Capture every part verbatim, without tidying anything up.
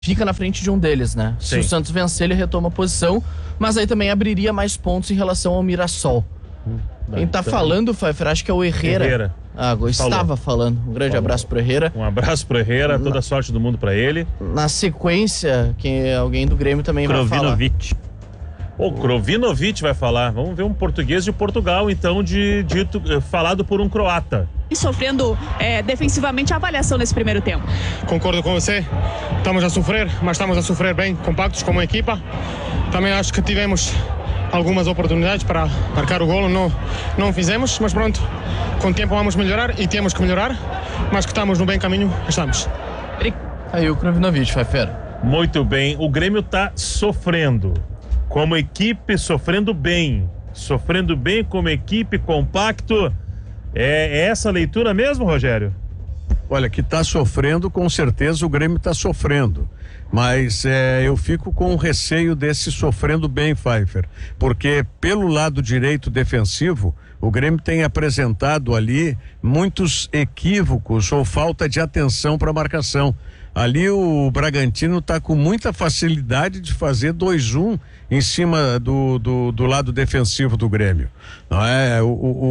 fica na frente de um deles, né? Sim. Se o Santos vencer, ele retoma a posição, mas aí também abriria mais pontos em relação ao Mirassol. Hum, Quem tá então... falando, Pfeiffer, acho que é o Herrera. Herrera. Ah, eu estava falando. Um grande Falou. abraço pro Herrera. Um abraço pro Herrera, toda a sorte do mundo pra ele. Na sequência, quem, alguém do Grêmio também vai falar. O Krovinovic vai falar. Vamos ver um português de Portugal, então, de dito, falado por um croata. E sofrendo é, defensivamente a avaliação nesse primeiro tempo. Concordo com você. Estamos a sofrer, mas estamos a sofrer bem, compactos como equipa. Também acho que tivemos algumas oportunidades para marcar o golo, não, não fizemos, mas pronto, com o tempo vamos melhorar e temos que melhorar, mas que estamos no bem caminho, estamos. Aí o Krovinovic, Pfeiffer. Muito bem, o Grêmio está sofrendo. Como equipe, sofrendo bem. Sofrendo bem como equipe, compacto. É, é essa a leitura mesmo, Rogério? Olha, que está sofrendo, com certeza o Grêmio está sofrendo. Mas é, eu fico com receio desse sofrendo bem, Pfeiffer. Porque pelo lado direito defensivo, o Grêmio tem apresentado ali muitos equívocos ou falta de atenção para a marcação. Ali o Bragantino está com muita facilidade de fazer dois a um em cima do, do, do lado defensivo do Grêmio. Não é? O,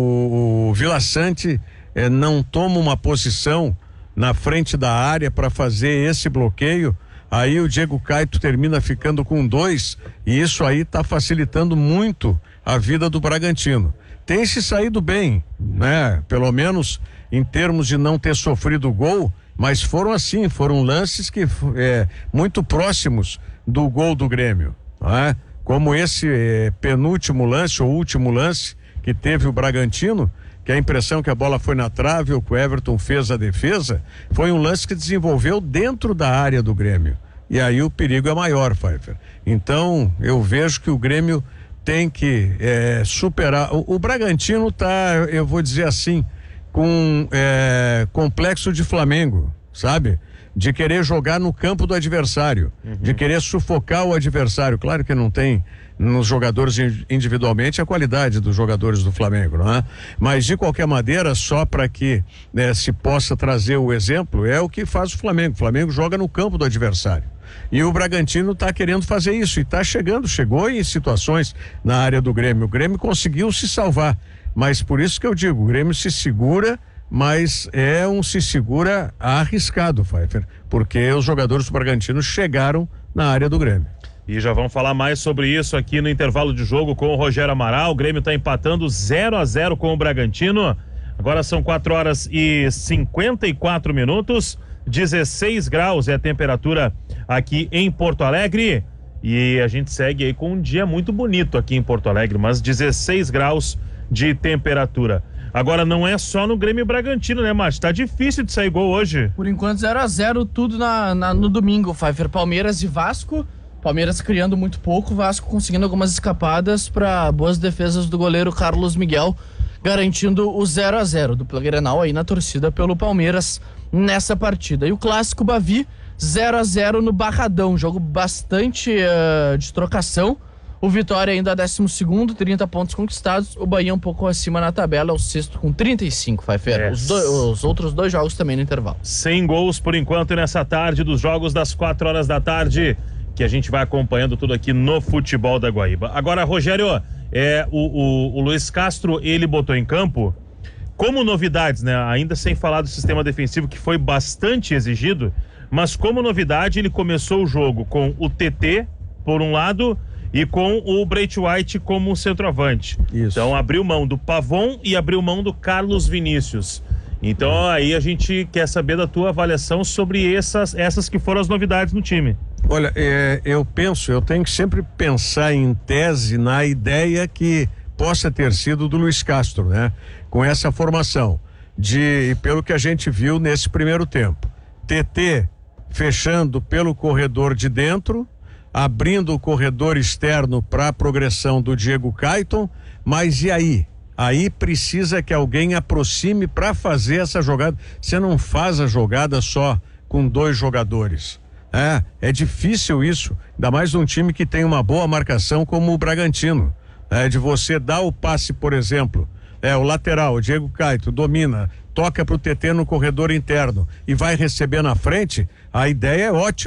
o, o Vila Sante é, não toma uma posição na frente da área para fazer esse bloqueio. Aí o Diego Caito termina ficando com dois e isso aí está facilitando muito a vida do Bragantino. Tem se saído bem, né? Pelo menos em termos de não ter sofrido gol, mas foram assim, foram lances que é, muito próximos do gol do Grêmio, não é? Como esse é, penúltimo lance ou último lance que teve o Bragantino, que a impressão que a bola foi na trave ou que o Everton fez a defesa, foi um lance que desenvolveu dentro da área do Grêmio. E aí o perigo é maior, Pfeiffer. Então, eu vejo que o Grêmio tem que é, superar. O, o Bragantino tá, eu vou dizer assim, com é, complexo de Flamengo, sabe? De querer jogar no campo do adversário, uhum. de querer sufocar o adversário. Claro que não tem nos jogadores individualmente a qualidade dos jogadores do Flamengo, não é? Mas de qualquer maneira, só para que né, se possa trazer o exemplo, é o que faz o Flamengo. O Flamengo joga no campo do adversário. E o Bragantino está querendo fazer isso e está chegando, chegou em situações na área do Grêmio. O Grêmio conseguiu se salvar, mas por isso que eu digo, o Grêmio se segura, mas é um se segura arriscado, Pfeiffer, porque os jogadores do Bragantino chegaram na área do Grêmio. E já vamos falar mais sobre isso aqui no intervalo de jogo com o Rogério Amaral. O Grêmio está empatando zero a zero com o Bragantino. Agora são quatro horas e cinquenta e quatro minutos. dezesseis graus é a temperatura aqui em Porto Alegre. E a gente segue aí com um dia muito bonito aqui em Porto Alegre, mas dezesseis graus de temperatura. Agora não é só no Grêmio Bragantino, né, Márcio? Tá difícil de sair gol hoje. Por enquanto zero a zero, tudo na, na, no domingo, Pfeiffer. Palmeiras e Vasco. Palmeiras criando muito pouco, Vasco conseguindo algumas escapadas para boas defesas do goleiro Carlos Miguel, garantindo o zero a zero. Dupla Grenal aí na torcida pelo Palmeiras nessa partida. E o clássico Bavi, zero a zero no Barradão, jogo bastante uh, de trocação. O Vitória ainda é décimo segundo, trinta pontos conquistados. O Bahia um pouco acima na tabela, é o sexto com trinta e cinco, Pfeiffer. É. Os, do, os outros dois jogos também no intervalo. Sem gols por enquanto nessa tarde dos jogos das quatro horas da tarde, que a gente vai acompanhando tudo aqui no futebol da Guaíba. Agora, Rogério, é, o, o, o Luiz Castro, ele botou em campo como novidades, né? Ainda sem falar do sistema defensivo que foi bastante exigido, mas como novidade ele começou o jogo com o T T por um lado e com o Braith White como centroavante. Isso. Então abriu mão do Pavon e abriu mão do Carlos Vinícius. Então aí a gente quer saber da tua avaliação sobre essas, essas que foram as novidades no time. Olha, é, eu penso, eu tenho que sempre pensar em tese na ideia que possa ter sido do Luiz Castro, né? Com essa formação de, pelo que a gente viu nesse primeiro tempo, T T fechando pelo corredor de dentro, abrindo o corredor externo para a progressão do Diego Caito, mas e aí? Aí precisa que alguém aproxime para fazer essa jogada. Você não faz a jogada só com dois jogadores. É, é difícil isso, ainda mais num time que tem uma boa marcação como o Bragantino. É, de você dar o passe, por exemplo, é o lateral, o Diego Caito, domina, toca pro T T no corredor interno e vai receber na frente, a ideia é ótima.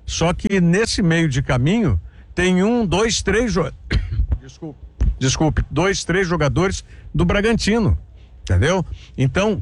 Só que nesse meio de caminho tem um, dois, três jo... desculpe, desculpe, dois, três jogadores do Bragantino, entendeu? Então,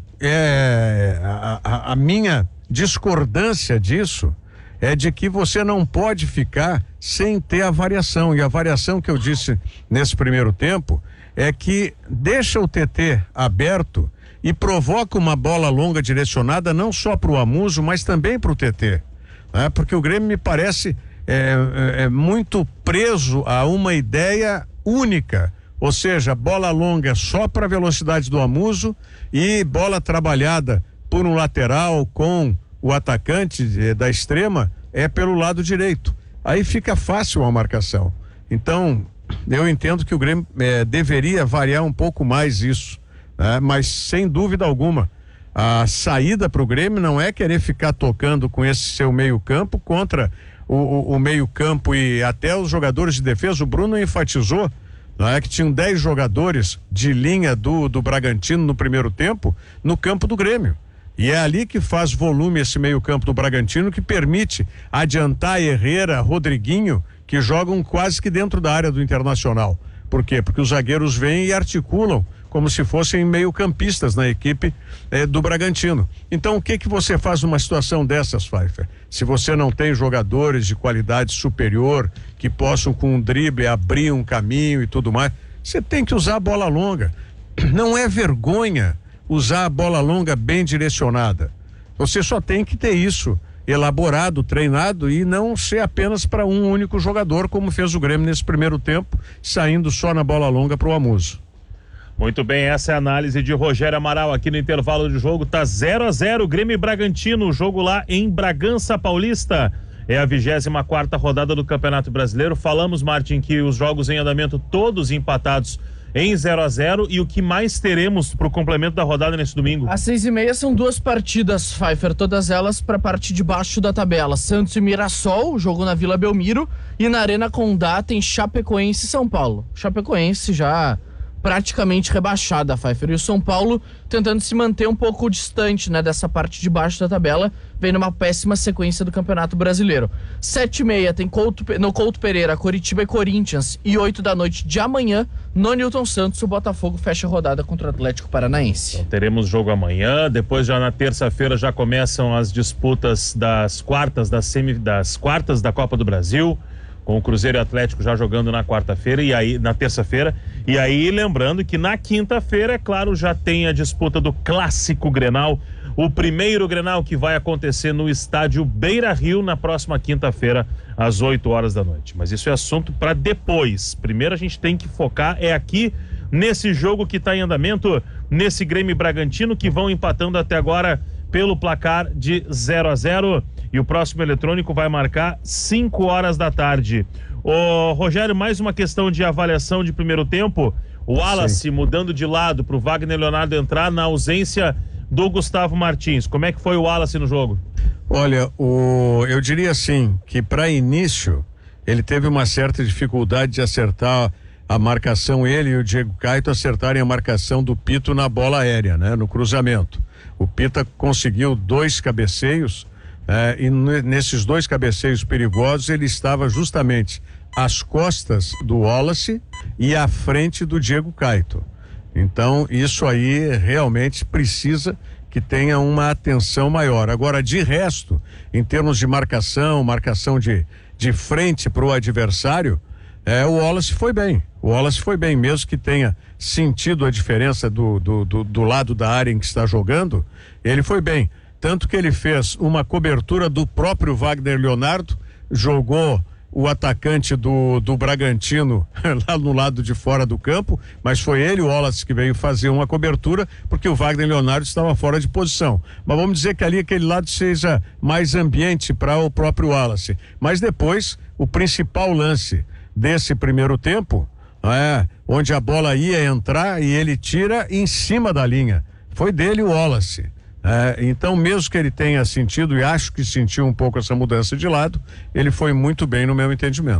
é, a, a, a minha discordância disso é de que você não pode ficar sem ter a variação, e a variação que eu disse nesse primeiro tempo é que deixa o T T aberto e provoca uma bola longa direcionada não só para o Amuso, mas também para o T T, né? Porque o Grêmio me parece é, é, é muito preso a uma ideia única, ou seja, bola longa só para a velocidade do Amuso e bola trabalhada por um lateral com o atacante eh, da extrema é pelo lado direito. Aí fica fácil a marcação. Então, eu entendo que o Grêmio eh, deveria variar um pouco mais isso, né? Mas sem dúvida alguma, a saída para o Grêmio não é querer ficar tocando com esse seu meio campo contra o, o, o meio campo e até os jogadores de defesa. O Bruno enfatizou, não é, que tinham dez jogadores de linha do, do Bragantino no primeiro tempo no campo do Grêmio. E é ali que faz volume esse meio campo do Bragantino, que permite adiantar Herrera, Rodriguinho, que jogam quase que dentro da área do Internacional. Por quê? Porque os zagueiros vêm e articulam como se fossem meio campistas na equipe eh, do Bragantino. Então o que que você faz numa situação dessas, Pfeiffer? Se você não tem jogadores de qualidade superior que possam com um drible abrir um caminho e tudo mais, você tem que usar a bola longa. Não é vergonha usar a bola longa bem direcionada. Você só tem que ter isso elaborado, treinado e não ser apenas para um único jogador, como fez o Grêmio nesse primeiro tempo, saindo só na bola longa para o Amuso. Muito bem, essa é a análise de Rogério Amaral aqui no intervalo de jogo. Tá zero a zero, Grêmio e Bragantino, jogo lá em Bragança Paulista. É a vigésima quarta rodada do Campeonato Brasileiro. Falamos, Martin, que os jogos em andamento todos empatados em zero a zero, e o que mais teremos pro complemento da rodada nesse domingo? Às seis e meia são duas partidas, Pfeiffer, todas elas pra parte de baixo da tabela. Santos e Mirassol, jogo na Vila Belmiro, e na Arena Condá tem Chapecoense e São Paulo. Chapecoense já praticamente rebaixada, Pfeiffer, e o São Paulo tentando se manter um pouco distante, né, dessa parte de baixo da tabela, vem numa péssima sequência do Campeonato Brasileiro. Sete e meia tem Couto, no Couto Pereira, Coritiba e Corinthians, e oito da noite de amanhã, no Newton Santos, o Botafogo fecha a rodada contra o Atlético Paranaense. Então, teremos jogo amanhã, depois já na terça-feira já começam as disputas das quartas, das, semi, das quartas da Copa do Brasil, com o Cruzeiro e Atlético já jogando na quarta-feira e aí na terça-feira. E aí, lembrando que na quinta-feira, é claro, já tem a disputa do Clássico Grenal, o primeiro Grenal que vai acontecer no estádio Beira-Rio na próxima quinta-feira, às oito horas da noite. Mas isso é assunto para depois. Primeiro a gente tem que focar é aqui nesse jogo que está em andamento, nesse Grêmio e Bragantino, que vão empatando até agora pelo placar de zero a zero. E o próximo eletrônico vai marcar cinco horas da tarde. Ô, Rogério, mais uma questão de avaliação de primeiro tempo. O Wallace Sim. mudando de lado para o Wagner Leonardo entrar na ausência do Gustavo Martins. Como é que foi o Wallace no jogo? Olha, o, eu diria assim, que para início ele teve uma certa dificuldade de acertar a marcação, ele e o Diego Caito acertarem a marcação do Pito na bola aérea, né? No cruzamento. O Pita conseguiu dois cabeceios, É, e nesses dois cabeceios perigosos ele estava justamente às costas do Wallace e à frente do Diego Caito. Então isso aí realmente precisa que tenha uma atenção maior. Agora, de resto, em termos de marcação, marcação de, de frente para o adversário, é, o Wallace foi bem. O Wallace foi bem, mesmo que tenha sentido a diferença do, do, do, do lado da área em que está jogando, ele foi bem. Tanto que ele fez uma cobertura do próprio Wagner Leonardo, jogou o atacante do, do Bragantino lá no lado de fora do campo, mas foi ele, o Wallace, que veio fazer uma cobertura, porque o Wagner Leonardo estava fora de posição. Mas vamos dizer que ali aquele lado seja mais ambiente para o próprio Wallace. Mas depois, o principal lance desse primeiro tempo, é, onde a bola ia entrar e ele tira em cima da linha, foi dele o Wallace. É, então, mesmo que ele tenha sentido, e acho que sentiu um pouco essa mudança de lado, ele foi muito bem no meu entendimento.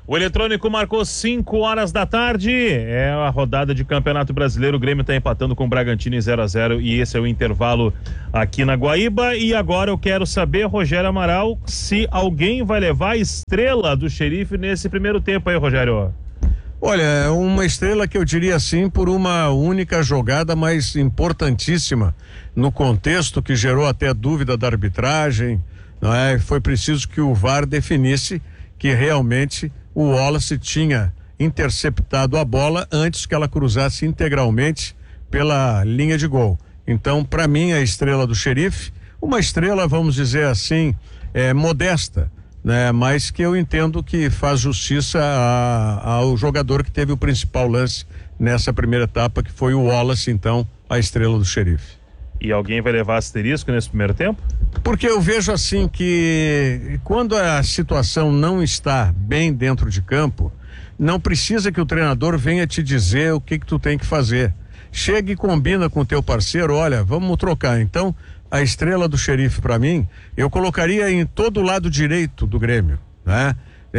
O eletrônico marcou cinco horas da tarde. É a rodada de Campeonato Brasileiro. O Grêmio está empatando com o Bragantino em zero a zero e esse é o intervalo aqui na Guaíba. E agora eu quero saber, Rogério Amaral, se alguém vai levar a estrela do Xerife nesse primeiro tempo aí, Rogério. Olha, uma estrela que eu diria assim por uma única jogada, mas importantíssima no contexto que gerou até dúvida da arbitragem, não é? Foi preciso que o V A R definisse que realmente o Wallace tinha interceptado a bola antes que ela cruzasse integralmente pela linha de gol. Então, para mim, a estrela do Xerife, uma estrela, vamos dizer assim, é, modesta, né? Mas que eu entendo que faz justiça a, ao jogador que teve o principal lance nessa primeira etapa, que foi o Wallace, então, a estrela do Xerife. E alguém vai levar asterisco nesse primeiro tempo? Porque eu vejo assim que quando a situação não está bem dentro de campo, não precisa que o treinador venha te dizer o que que tu tem que fazer. Chega e combina com o teu parceiro, olha, vamos trocar. Então, a estrela do Xerife para mim, eu colocaria em todo o lado direito do Grêmio, né?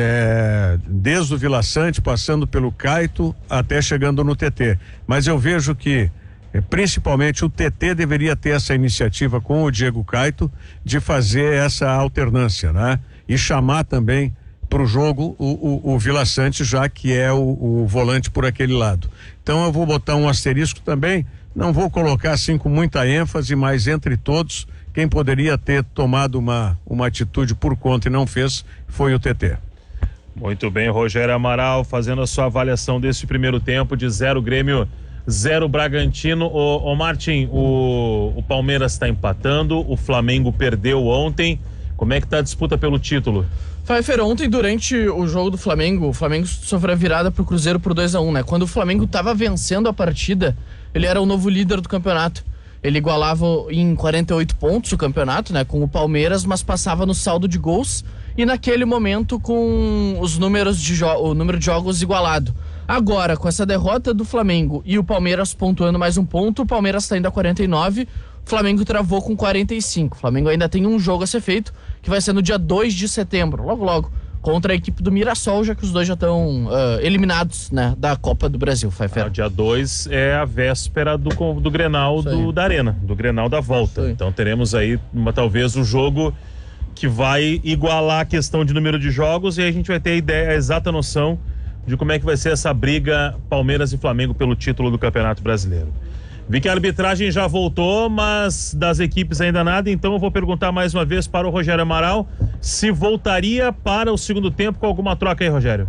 É, desde o Vila Sante, passando pelo Caito, até chegando no T T. Mas eu vejo que principalmente o T T deveria ter essa iniciativa com o Diego Caito de fazer essa alternância, né? E chamar também para o jogo o, o, o Vila Sante, já que é o, o volante por aquele lado. Então eu vou botar um asterisco também, não vou colocar assim com muita ênfase, mas entre todos, quem poderia ter tomado uma, uma atitude por conta e não fez foi o T T. Muito bem, Rogério Amaral fazendo a sua avaliação desse primeiro tempo de zero Grêmio, zero Bragantino. Ô, ô Martin, o, o Palmeiras está empatando, o Flamengo perdeu ontem. Como é que tá a disputa pelo título? Pfeiffer, ontem durante o jogo do Flamengo, o Flamengo sofreu a virada pro Cruzeiro por dois a um, né? Quando o Flamengo tava vencendo a partida, ele era o novo líder do campeonato. Ele igualava em quarenta e oito pontos o campeonato, né? Com o Palmeiras, mas passava no saldo de gols e naquele momento com os números de jo- o número de jogos igualado. Agora, com essa derrota do Flamengo e o Palmeiras pontuando mais um ponto, o Palmeiras está indo a quarenta e nove, o Flamengo travou com quarenta e cinco. O Flamengo ainda tem um jogo a ser feito, que vai ser no dia dois de setembro, logo logo, contra a equipe do Mirassol, já que os dois já estão uh, eliminados, né, da Copa do Brasil. Ah, dia dois é a véspera do, do Grenal do, da Arena, do Grenal da volta. Então teremos aí uma, talvez o jogo que vai igualar a questão de número de jogos e aí a gente vai ter a ideia, a exata noção de como é que vai ser essa briga Palmeiras e Flamengo pelo título do Campeonato Brasileiro. Vi que a arbitragem já voltou, mas das equipes ainda nada, então eu vou perguntar mais uma vez para o Rogério Amaral se voltaria para o segundo tempo com alguma troca aí, Rogério.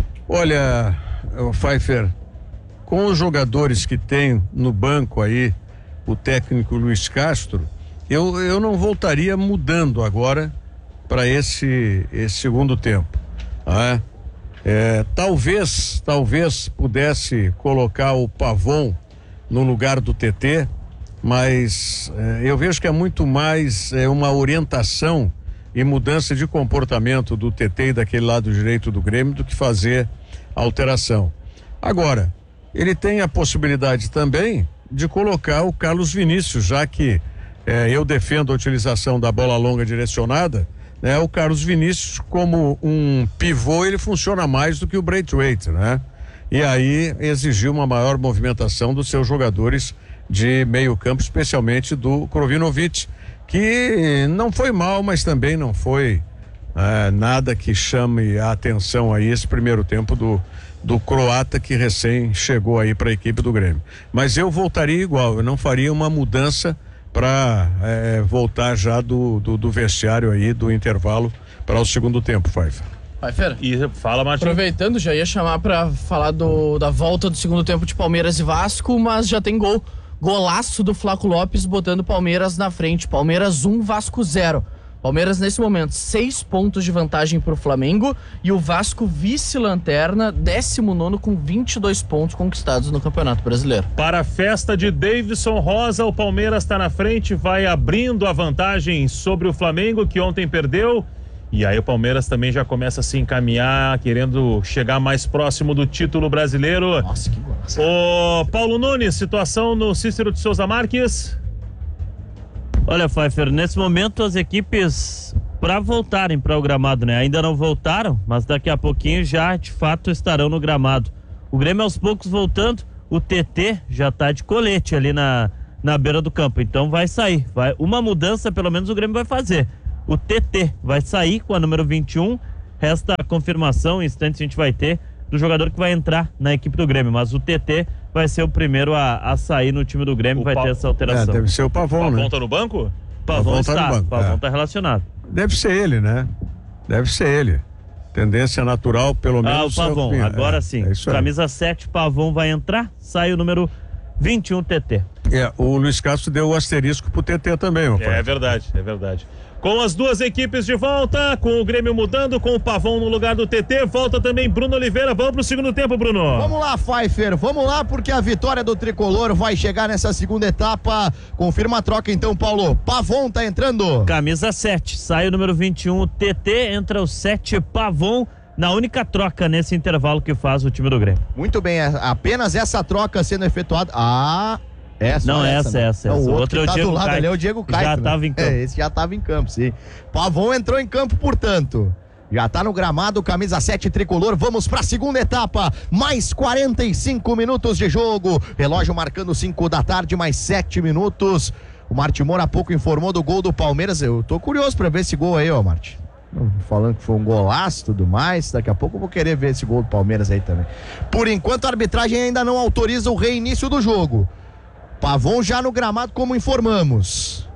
Olha, Pfeiffer, com os jogadores que tem no banco aí, o técnico Luiz Castro, eu, eu não voltaria mudando agora para esse, esse segundo tempo, né? É, talvez, talvez pudesse colocar o Pavon no lugar do T T, mas é, eu vejo que é muito mais é, uma orientação e mudança de comportamento do T T e daquele lado direito do Grêmio do que fazer alteração. Agora, ele tem a possibilidade também de colocar o Carlos Vinícius, já que é, eu defendo a utilização da bola longa direcionada. Né, o Carlos Vinícius, como um pivô, ele funciona mais do que o Braithwaite, né? E aí exigiu uma maior movimentação dos seus jogadores de meio campo, especialmente do Krovinovic, que não foi mal, mas também não foi é, nada que chame a atenção aí esse primeiro tempo do, do croata que recém chegou aí para a equipe do Grêmio. Mas eu voltaria igual, eu não faria uma mudança para é, voltar já do, do, do vestiário aí, do intervalo para o segundo tempo, Pfeiffer. Pfeiffer, e fala, Martin. Aproveitando, já ia chamar para falar do, da volta do segundo tempo de Palmeiras e Vasco, mas já tem gol, golaço do Flaco Lopes botando Palmeiras na frente. Palmeiras um, Vasco zero. Palmeiras nesse momento seis pontos de vantagem para o Flamengo e o Vasco vice-lanterna, décimo nono com vinte e dois pontos conquistados no Campeonato Brasileiro. Para a festa de Davidson Rosa, o Palmeiras está na frente, vai abrindo a vantagem sobre o Flamengo, que ontem perdeu. E aí o Palmeiras também já começa a se encaminhar, querendo chegar mais próximo do título brasileiro. Nossa, que golaço. Ô Paulo Nunes, situação no Cícero de Souza Marques. Olha, Pfeiffer, nesse momento as equipes para voltarem para o gramado, né? Ainda não voltaram, mas daqui a pouquinho já de fato estarão no gramado. O Grêmio aos poucos voltando, o T T já tá de colete ali na, na beira do campo, então vai sair. Vai, uma mudança pelo menos o Grêmio vai fazer. O T T vai sair com a número vinte e um, resta a confirmação, em instantes a gente vai ter, do jogador que vai entrar na equipe do Grêmio, mas o T T vai ser o primeiro a, a sair no time do Grêmio, o vai pa... ter essa alteração. É, deve ser o Pavon, o Pavon né? tá no banco? Pavon, Pavon está, tá no banco. Pavon é. tá relacionado. Deve ser ele, né? Deve ser ele. Tendência natural, pelo menos. Ah, o Pavon, agora é, sim. É Camisa sete, Pavon vai entrar, sai o número vinte e um, T T. É, o Luiz Castro deu o asterisco pro T T também, meu pai. É verdade, é verdade. Com as duas equipes de volta, com o Grêmio mudando, com o Pavon no lugar do T T, volta também Bruno Oliveira. Vamos pro segundo tempo, Bruno. Vamos lá, Pfeiffer, vamos lá, porque a vitória do Tricolor vai chegar nessa segunda etapa. Confirma a troca então, Paulo. Pavon tá entrando. Camisa sete, sai o número vinte e um, o T T, entra o sete, Pavon, na única troca nesse intervalo que faz o time do Grêmio. Muito bem, é apenas essa troca sendo efetuada. Ah... Essa, não, essa, essa, né? essa, essa. É o outro, outro que tá é o Diego do lado Caio. ali é o Diego Caio. Já né? tava em campo. É, esse já tava em campo, sim. Pavon entrou em campo, portanto. Já tá no gramado, camisa sete tricolor. Vamos pra segunda etapa. Mais quarenta e cinco minutos de jogo. Relógio marcando cinco da tarde, mais sete minutos. O Martim Moura há pouco informou do gol do Palmeiras. Eu tô curioso pra ver esse gol aí, ó, Martim. Falando que foi um golaço e tudo mais. Daqui a pouco eu vou querer ver esse gol do Palmeiras aí também. Por enquanto, a arbitragem ainda não autoriza o reinício do jogo. Pavon já no gramado, como informamos.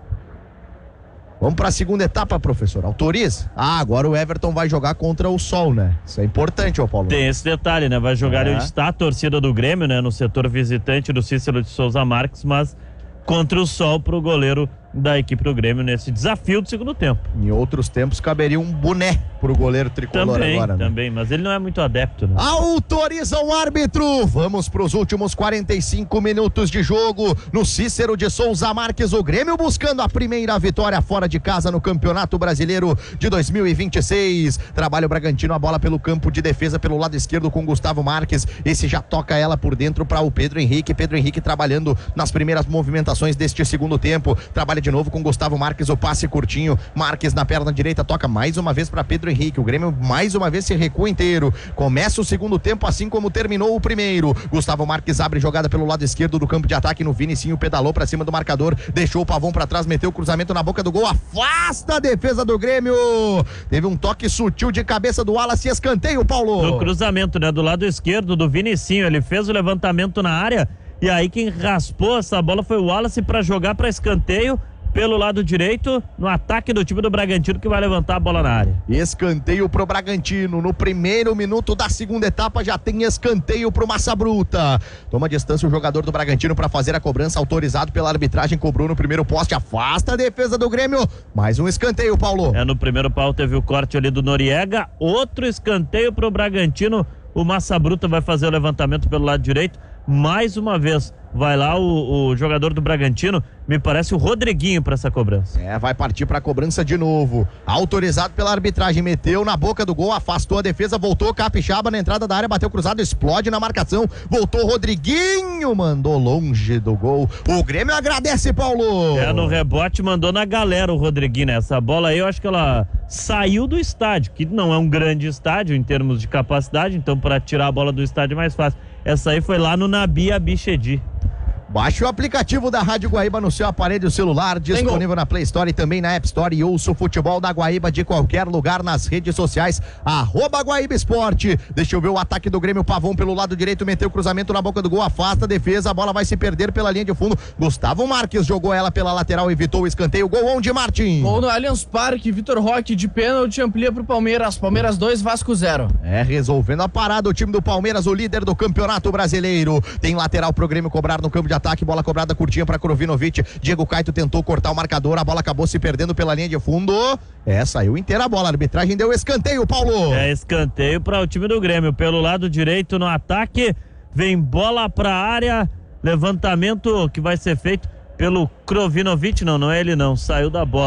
Vamos para a segunda etapa, professor. Autoriza? Ah, agora o Everton vai jogar contra o Sol, né? Isso é importante, ô Paulo. Tem esse detalhe, né? Vai jogar é. onde está a torcida do Grêmio, né? No setor visitante do Cícero de Souza Marques, mas contra o Sol pro goleiro da equipe do Grêmio nesse desafio do segundo tempo. Em outros tempos caberia um boné pro goleiro tricolor também, agora, né? Também, mas ele não é muito adepto, né? Autoriza o árbitro. Vamos pros últimos quarenta e cinco minutos de jogo no Cícero de Souza Marques, o Grêmio buscando a primeira vitória fora de casa no Campeonato Brasileiro de dois mil e vinte e seis. Trabalha o Bragantino, a bola pelo campo de defesa pelo lado esquerdo com Gustavo Marques. Esse já toca ela por dentro para o Pedro Henrique. Pedro Henrique trabalhando nas primeiras movimentações deste segundo tempo. Trabalha de novo com Gustavo Marques, o passe curtinho. Marques na perna direita toca mais uma vez para Pedro Henrique. O Grêmio mais uma vez se recua inteiro. Começa o segundo tempo assim como terminou o primeiro. Gustavo Marques abre jogada pelo lado esquerdo do campo de ataque no Vinicinho, pedalou para cima do marcador, deixou o Pavon para trás, meteu o cruzamento na boca do gol, afasta a defesa do Grêmio. Teve um toque sutil de cabeça do Wallace e escanteio, Paulo. No cruzamento, né, do lado esquerdo do Vinicinho, ele fez o levantamento na área e aí quem raspou essa bola foi o Wallace para jogar para escanteio pelo lado direito, no ataque do time do Bragantino, que vai levantar a bola na área. Escanteio pro Bragantino, no primeiro minuto da segunda etapa já tem escanteio pro Massa Bruta. Toma distância o jogador do Bragantino para fazer a cobrança, autorizado pela arbitragem, cobrou no primeiro poste, afasta a defesa do Grêmio, mais um escanteio, Paulo. É, no primeiro pau teve o corte ali do Noriega, outro escanteio pro Bragantino, o Massa Bruta vai fazer o levantamento pelo lado direito, mais uma vez vai lá o, o jogador do Bragantino, me parece o Rodriguinho para essa cobrança. É, vai partir para a cobrança de novo, autorizado pela arbitragem, meteu na boca do gol, afastou a defesa, voltou Capixaba na entrada da área, bateu cruzado, explode na marcação, voltou Rodriguinho, mandou longe do gol, o Grêmio agradece, Paulo. É, no rebote mandou na galera o Rodriguinho, né? Essa bola aí eu acho que ela saiu do estádio, que não é um grande estádio em termos de capacidade, então para tirar a bola do estádio é mais fácil. Essa aí foi lá no Nabi Abichedi. Baixe o aplicativo da Rádio Guaíba no seu aparelho celular, disponível na Play Store e também na App Store, e ouça o futebol da Guaíba de qualquer lugar nas redes sociais, arroba Guaíba Esporte. Deixa eu ver o ataque do Grêmio, Pavon pelo lado direito, meteu o cruzamento na boca do gol, afasta a defesa, a bola vai se perder pela linha de fundo, Gustavo Marques jogou ela pela lateral, evitou o escanteio, gol onde, Martim? Gol no Allianz Parque, Vitor Roque de pênalti amplia pro Palmeiras, Palmeiras dois, Vasco zero. É, resolvendo a parada o time do Palmeiras, o líder do Campeonato Brasileiro. Tem lateral pro Grêmio cobrar no campo de ataque, bola cobrada curtinha para Krovinovic, Diego Caito tentou cortar o marcador, a bola acabou se perdendo pela linha de fundo, é, saiu inteira a bola, a arbitragem deu escanteio, Paulo. É, escanteio para o time do Grêmio, pelo lado direito no ataque, vem bola para a área, levantamento que vai ser feito pelo Krovinovic, não, não é ele não, saiu da bola.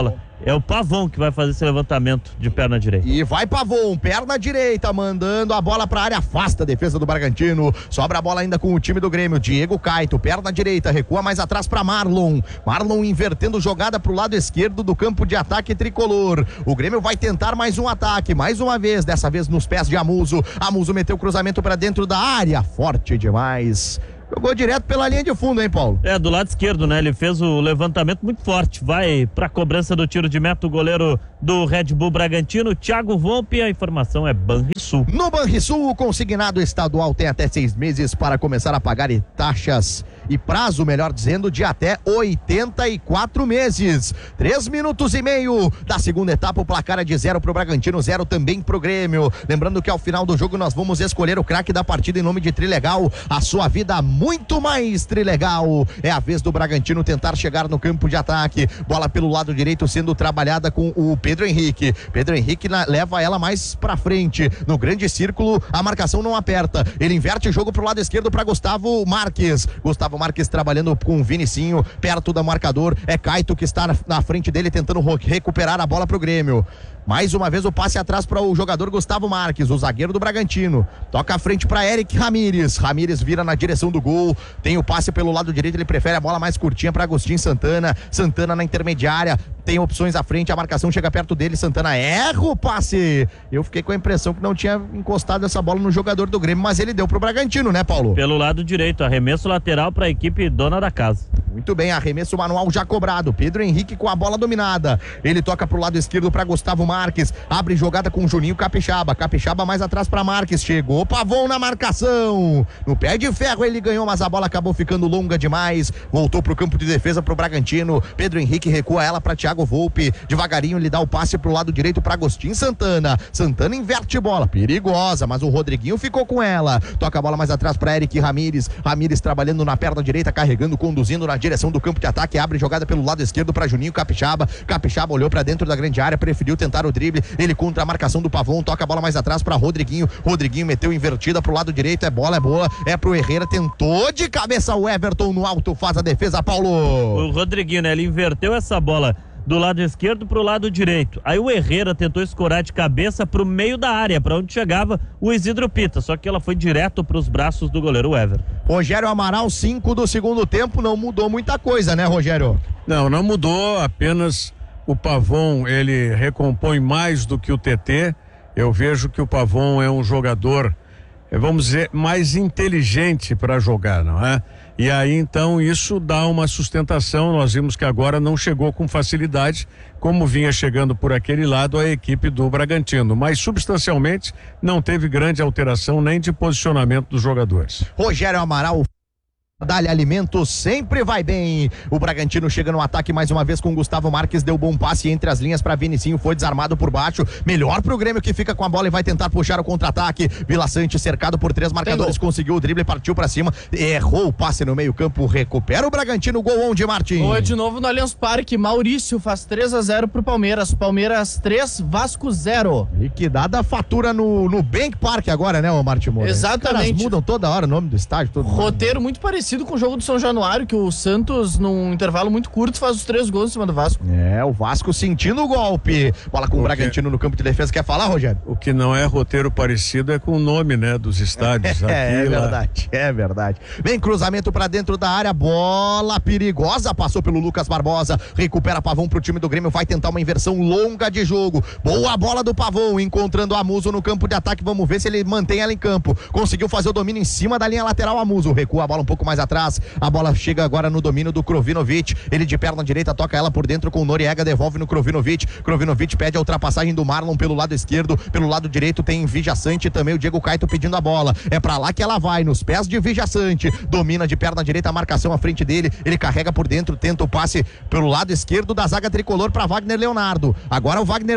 É o Pavão que vai fazer esse levantamento de perna direita. E vai Pavão, perna direita, mandando a bola pra área, afasta a defesa do Bragantino. Sobra a bola ainda com o time do Grêmio. Diego Caito, perna direita, recua mais atrás pra Marlon. Marlon invertendo jogada pro lado esquerdo do campo de ataque tricolor. O Grêmio vai tentar mais um ataque, mais uma vez, dessa vez nos pés de Amuso. Amuso meteu o cruzamento pra dentro da área, forte demais. Jogou direto pela linha de fundo, hein, Paulo? É, do lado esquerdo, né? Ele fez o levantamento muito forte. Vai pra cobrança do tiro de meta o goleiro do Red Bull Bragantino, Thiago Volpe. A informação é Banrisul. No Banrisul, o consignado estadual tem até seis meses para começar a pagar taxas e prazo, melhor dizendo, de até oitenta e quatro meses. Três minutos e meio da segunda etapa, o placar é de zero pro Bragantino, zero também pro Grêmio. Lembrando que ao final do jogo nós vamos escolher o craque da partida em nome de Trilegal. A sua vida muito mais Trilegal. É a vez do Bragantino tentar chegar no campo de ataque. Bola pelo lado direito sendo trabalhada com o Pedro Henrique. Pedro Henrique na, leva ela mais pra frente. No grande círculo, a marcação não aperta. Ele inverte o jogo pro lado esquerdo para Gustavo Marques. Gustavo Marques trabalhando com o Vinicinho, perto do marcador. É Caito que está na, na frente dele tentando recuperar a bola pro Grêmio. Mais uma vez o passe atrás para o jogador Gustavo Marques, o zagueiro do Bragantino. Toca a frente para Eric Ramírez. Ramírez vira na direção do gol. Tem o passe pelo lado direito, ele prefere a bola mais curtinha para Agostinho Santana. Santana na intermediária, tem opções à frente, a marcação chega perto dele. Santana erra o passe. Eu fiquei com a impressão que não tinha encostado essa bola no jogador do Grêmio, mas ele deu pro Bragantino, né, Paulo? Pelo lado direito, arremesso lateral para a equipe dona da casa. Muito bem, arremesso manual já cobrado. Pedro Henrique com a bola dominada. Ele toca pro lado esquerdo para Gustavo Marques. Abre jogada com o Juninho Capixaba. Capixaba mais atrás para Marques. Chegou Pavão na marcação. No pé de ferro ele ganhou, mas a bola acabou ficando longa demais. Voltou pro campo de defesa pro Bragantino. Pedro Henrique recua ela para Thiago Volpe. Devagarinho ele dá o passe pro lado direito para Agostinho Santana. Santana inverte bola. Perigosa, mas o Rodriguinho ficou com ela. Toca a bola mais atrás para Eric Ramírez. Ramírez trabalhando na perna direita, carregando, conduzindo na direção do campo de ataque. Abre jogada pelo lado esquerdo para Juninho Capixaba. Capixaba olhou para dentro da grande área, preferiu tentar o drible. Ele contra a marcação do Pavão, toca a bola mais atrás para Rodriguinho. Rodriguinho meteu invertida pro lado direito. É bola, é boa, é pro Herrera. Tentou de cabeça o Everton no alto, faz a defesa, Paulo. O Rodriguinho, né? Ele inverteu essa bola do lado esquerdo pro lado direito. Aí o Herrera tentou escorar de cabeça pro meio da área, para onde chegava o Isidro Pita, só que ela foi direto pros braços do goleiro Everton. Rogério Amaral, cinco do segundo tempo, não mudou muita coisa, né, Rogério? Não, não mudou, apenas o Pavão, ele recompõe mais do que o T T. Eu vejo que o Pavão é um jogador, vamos dizer, mais inteligente para jogar, não é? E aí então isso dá uma sustentação. Nós vimos que agora não chegou com facilidade, como vinha chegando por aquele lado a equipe do Bragantino, mas substancialmente não teve grande alteração nem de posicionamento dos jogadores. Rogério Amaral, Dália Alimentos sempre vai bem. O Bragantino chega no ataque mais uma vez com Gustavo Marques, deu bom passe entre as linhas para Vinicinho, foi desarmado por baixo. Melhor pro Grêmio que fica com a bola e vai tentar puxar o contra-ataque. Vila Sante cercado por três marcadores, conseguiu o drible, partiu para cima, errou o passe no meio-campo, recupera o Bragantino. Gol onde, Martim? Foi de novo no Allianz Parque. Maurício faz três a zero pro Palmeiras. Palmeiras três, Vasco zero. Liquidada a fatura no, no Bank Park agora, né, ô Martim Moura? Exatamente. Os caras mudam toda hora o nome do estádio. Todo Roteiro muito parecido com o jogo do São Januário, que o Santos, num intervalo muito curto, faz os três gols em cima do Vasco. É, o Vasco sentindo o golpe. Bola com o, o Bragantino no campo de defesa. Quer falar, Rogério? O que não é roteiro parecido é com o nome, né, dos estádios. É, é verdade, é verdade. Vem cruzamento pra dentro da área, bola perigosa, passou pelo Lucas Barbosa, recupera Pavão pro time do Grêmio, vai tentar uma inversão longa de jogo. Boa bola do Pavão, encontrando Amuso no campo de ataque. Vamos ver se ele mantém ela em campo. Conseguiu fazer o domínio em cima da linha lateral. Amuso recua a bola um pouco mais atrás. A bola chega agora no domínio do Krovinovic. Ele de perna direita toca ela por dentro com o Noriega, devolve no Krovinovic. Krovinovic pede a ultrapassagem do Marlon pelo lado esquerdo. Pelo lado direito tem Vijaçante, também o Diego Caito pedindo a bola. É pra lá que ela vai, nos pés de Vijaçante. Domina de perna direita, a marcação à frente dele. Ele carrega por dentro, tenta o passe pelo lado esquerdo da zaga tricolor para Wagner Leonardo. Agora o Wagner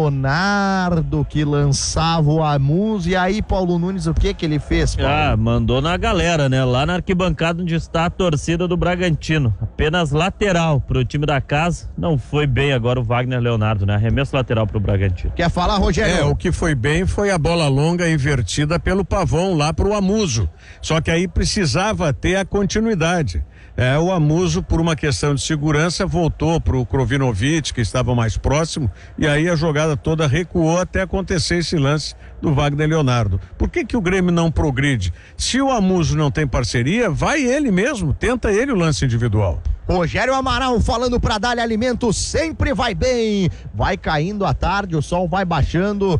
Leonardo que lançava o Amuso. E aí, Paulo Nunes, o que que ele fez, Paulo? Ah, mandou na galera, né? Lá na arquibancada onde está a torcida do Bragantino. Apenas lateral pro time da casa. Não foi bem agora o Wagner Leonardo, né? Arremesso lateral pro Bragantino. Quer falar, Rogério? É, o que foi bem foi a bola longa invertida pelo Pavão lá pro Amuso. Só que aí precisava ter a continuidade. É, o Amuso, por uma questão de segurança, voltou para o Krovinovic, que estava mais próximo, e aí a jogada toda recuou até acontecer esse lance do Wagner Leonardo. Por que que o Grêmio não progride? Se o Amuso não tem parceria, vai ele mesmo, tenta ele o lance individual. Rogério Amaral falando pra Dália Alimentos, sempre vai bem. Vai caindo a tarde, o sol vai baixando.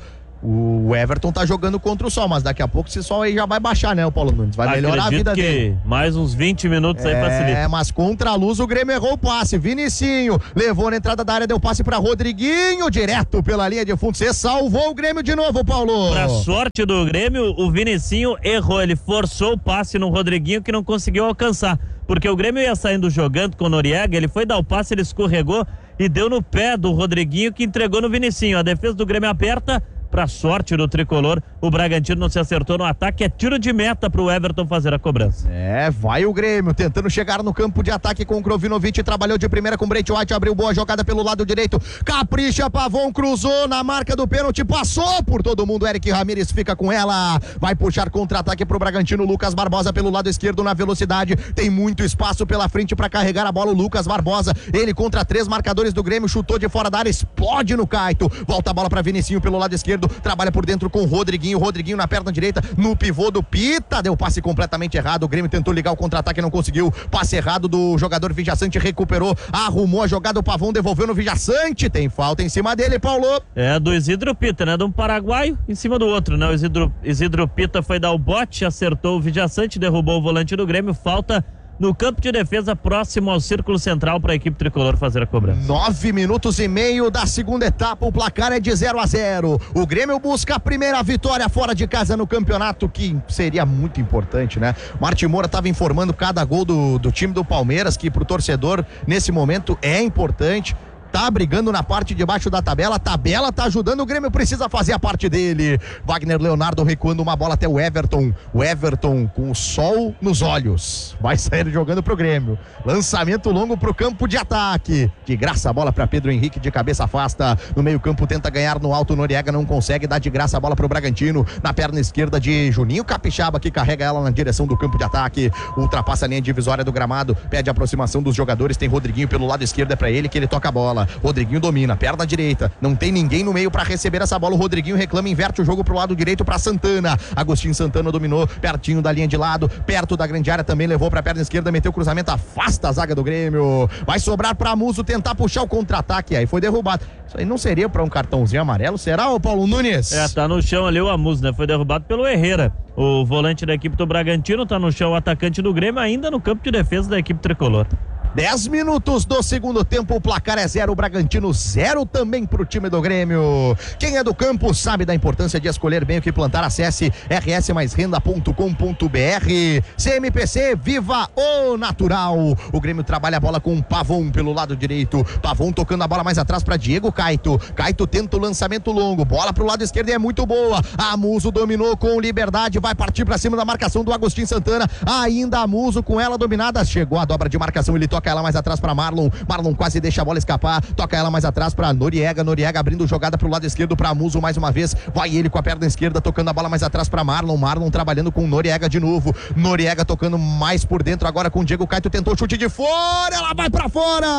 O Everton tá jogando contra o sol, mas daqui a pouco esse sol aí já vai baixar, né, o Paulo Nunes? Vai melhorar Acredito a vida que dele. Mais uns vinte minutos aí facilita. É, mas contra a luz o Grêmio errou o passe. Vinicinho levou na entrada da área, deu passe pra Rodriguinho, direto pela linha de fundo. Você salvou o Grêmio de novo, Paulo. Pra sorte do Grêmio, o Vinicinho errou. Ele forçou o passe no Rodriguinho que não conseguiu alcançar. Porque o Grêmio ia saindo jogando com o Noriega, ele foi dar o passe, ele escorregou e deu no pé do Rodriguinho que entregou no Vinicinho. A defesa do Grêmio aperta. Pra sorte do tricolor, o Bragantino não se acertou no ataque, é tiro de meta pro Everton fazer a cobrança. É, vai o Grêmio, tentando chegar no campo de ataque com o Krovinovic, trabalhou de primeira com o Breit White, abriu boa jogada pelo lado direito, capricha, Pavon cruzou na marca do pênalti, passou por todo mundo, Eric Ramírez fica com ela, vai puxar contra-ataque pro Bragantino, Lucas Barbosa pelo lado esquerdo na velocidade, tem muito espaço pela frente pra carregar a bola, o Lucas Barbosa, ele contra três marcadores do Grêmio, chutou de fora da área, explode no Caito, volta a bola pra Vinicinho pelo lado esquerdo, trabalha por dentro com o Rodriguinho, Rodriguinho na perna direita, no pivô do Pita, deu passe completamente errado, o Grêmio tentou ligar o contra-ataque, não conseguiu, passe errado do jogador Vijaçante, recuperou, arrumou a jogada, o Pavão devolveu no Vijaçante, tem falta em cima dele, Paulo. É do Isidro Pita, né? De um paraguaio em cima do outro, né? O Isidro, Isidro Pita foi dar o bote, acertou o Vijaçante, derrubou o volante do Grêmio, falta no campo de defesa próximo ao círculo central para a equipe tricolor fazer a cobrança. Nove minutos e meio da segunda etapa, o placar é de zero a zero. O Grêmio busca a primeira vitória fora de casa no campeonato, que seria muito importante, né? Martim Moura estava informando cada gol do, do time do Palmeiras, que pro torcedor nesse momento é importante. Tá brigando na parte de baixo da tabela, a tabela tá ajudando, o Grêmio precisa fazer a parte dele. Wagner Leonardo recuando uma bola até o Everton, o Everton com o sol nos olhos, vai sair jogando pro Grêmio, lançamento longo pro campo de ataque, de graça a bola pra Pedro Henrique, de cabeça afasta, no meio campo tenta ganhar no alto, Noriega não consegue, dá de graça a bola pro Bragantino, na perna esquerda de Juninho Capixaba, que carrega ela na direção do campo de ataque, ultrapassa a linha divisória do gramado, pede a aproximação dos jogadores, tem Rodriguinho pelo lado esquerdo, é pra ele que ele toca a bola. Rodriguinho domina, perna direita, não tem ninguém no meio pra receber essa bola, o Rodriguinho reclama, inverte o jogo pro lado direito pra Santana, Agostinho Santana dominou, pertinho da linha de lado, perto da grande área, também levou pra perna esquerda, meteu o cruzamento, afasta a zaga do Grêmio, vai sobrar pra Muso tentar puxar o contra-ataque, aí foi derrubado. Isso aí não seria pra um cartãozinho amarelo, será, ô Paulo Nunes? É, tá no chão ali o Amuso, né? Foi derrubado pelo Herrera, o volante da equipe do Bragantino, tá no chão o atacante do Grêmio, ainda no campo de defesa da equipe tricolor. dez minutos do segundo tempo, o placar é zero, o Bragantino zero também pro time do Grêmio. Quem é do campo sabe da importância de escolher bem o que plantar. Acesse r s mais renda ponto com ponto b r. C M P C, viva o natural. O Grêmio trabalha a bola com o Pavon pelo lado direito, Pavon tocando a bola mais atrás para Diego Caito, Caito tenta o lançamento longo, bola pro lado esquerdo e é muito boa, Amuso dominou com liberdade, vai partir para cima da marcação do Agostinho Santana, ainda Amuso com ela dominada, chegou a dobra de marcação, ele toca ela mais atrás para Marlon, Marlon quase deixa a bola escapar, toca ela mais atrás para Noriega, Noriega abrindo jogada pro lado esquerdo para Amuso mais uma vez, vai ele com a perna esquerda tocando a bola mais atrás para Marlon, Marlon trabalhando com Noriega de novo, Noriega tocando mais por dentro agora com Diego Caito, tentou o chute de fora, ela vai para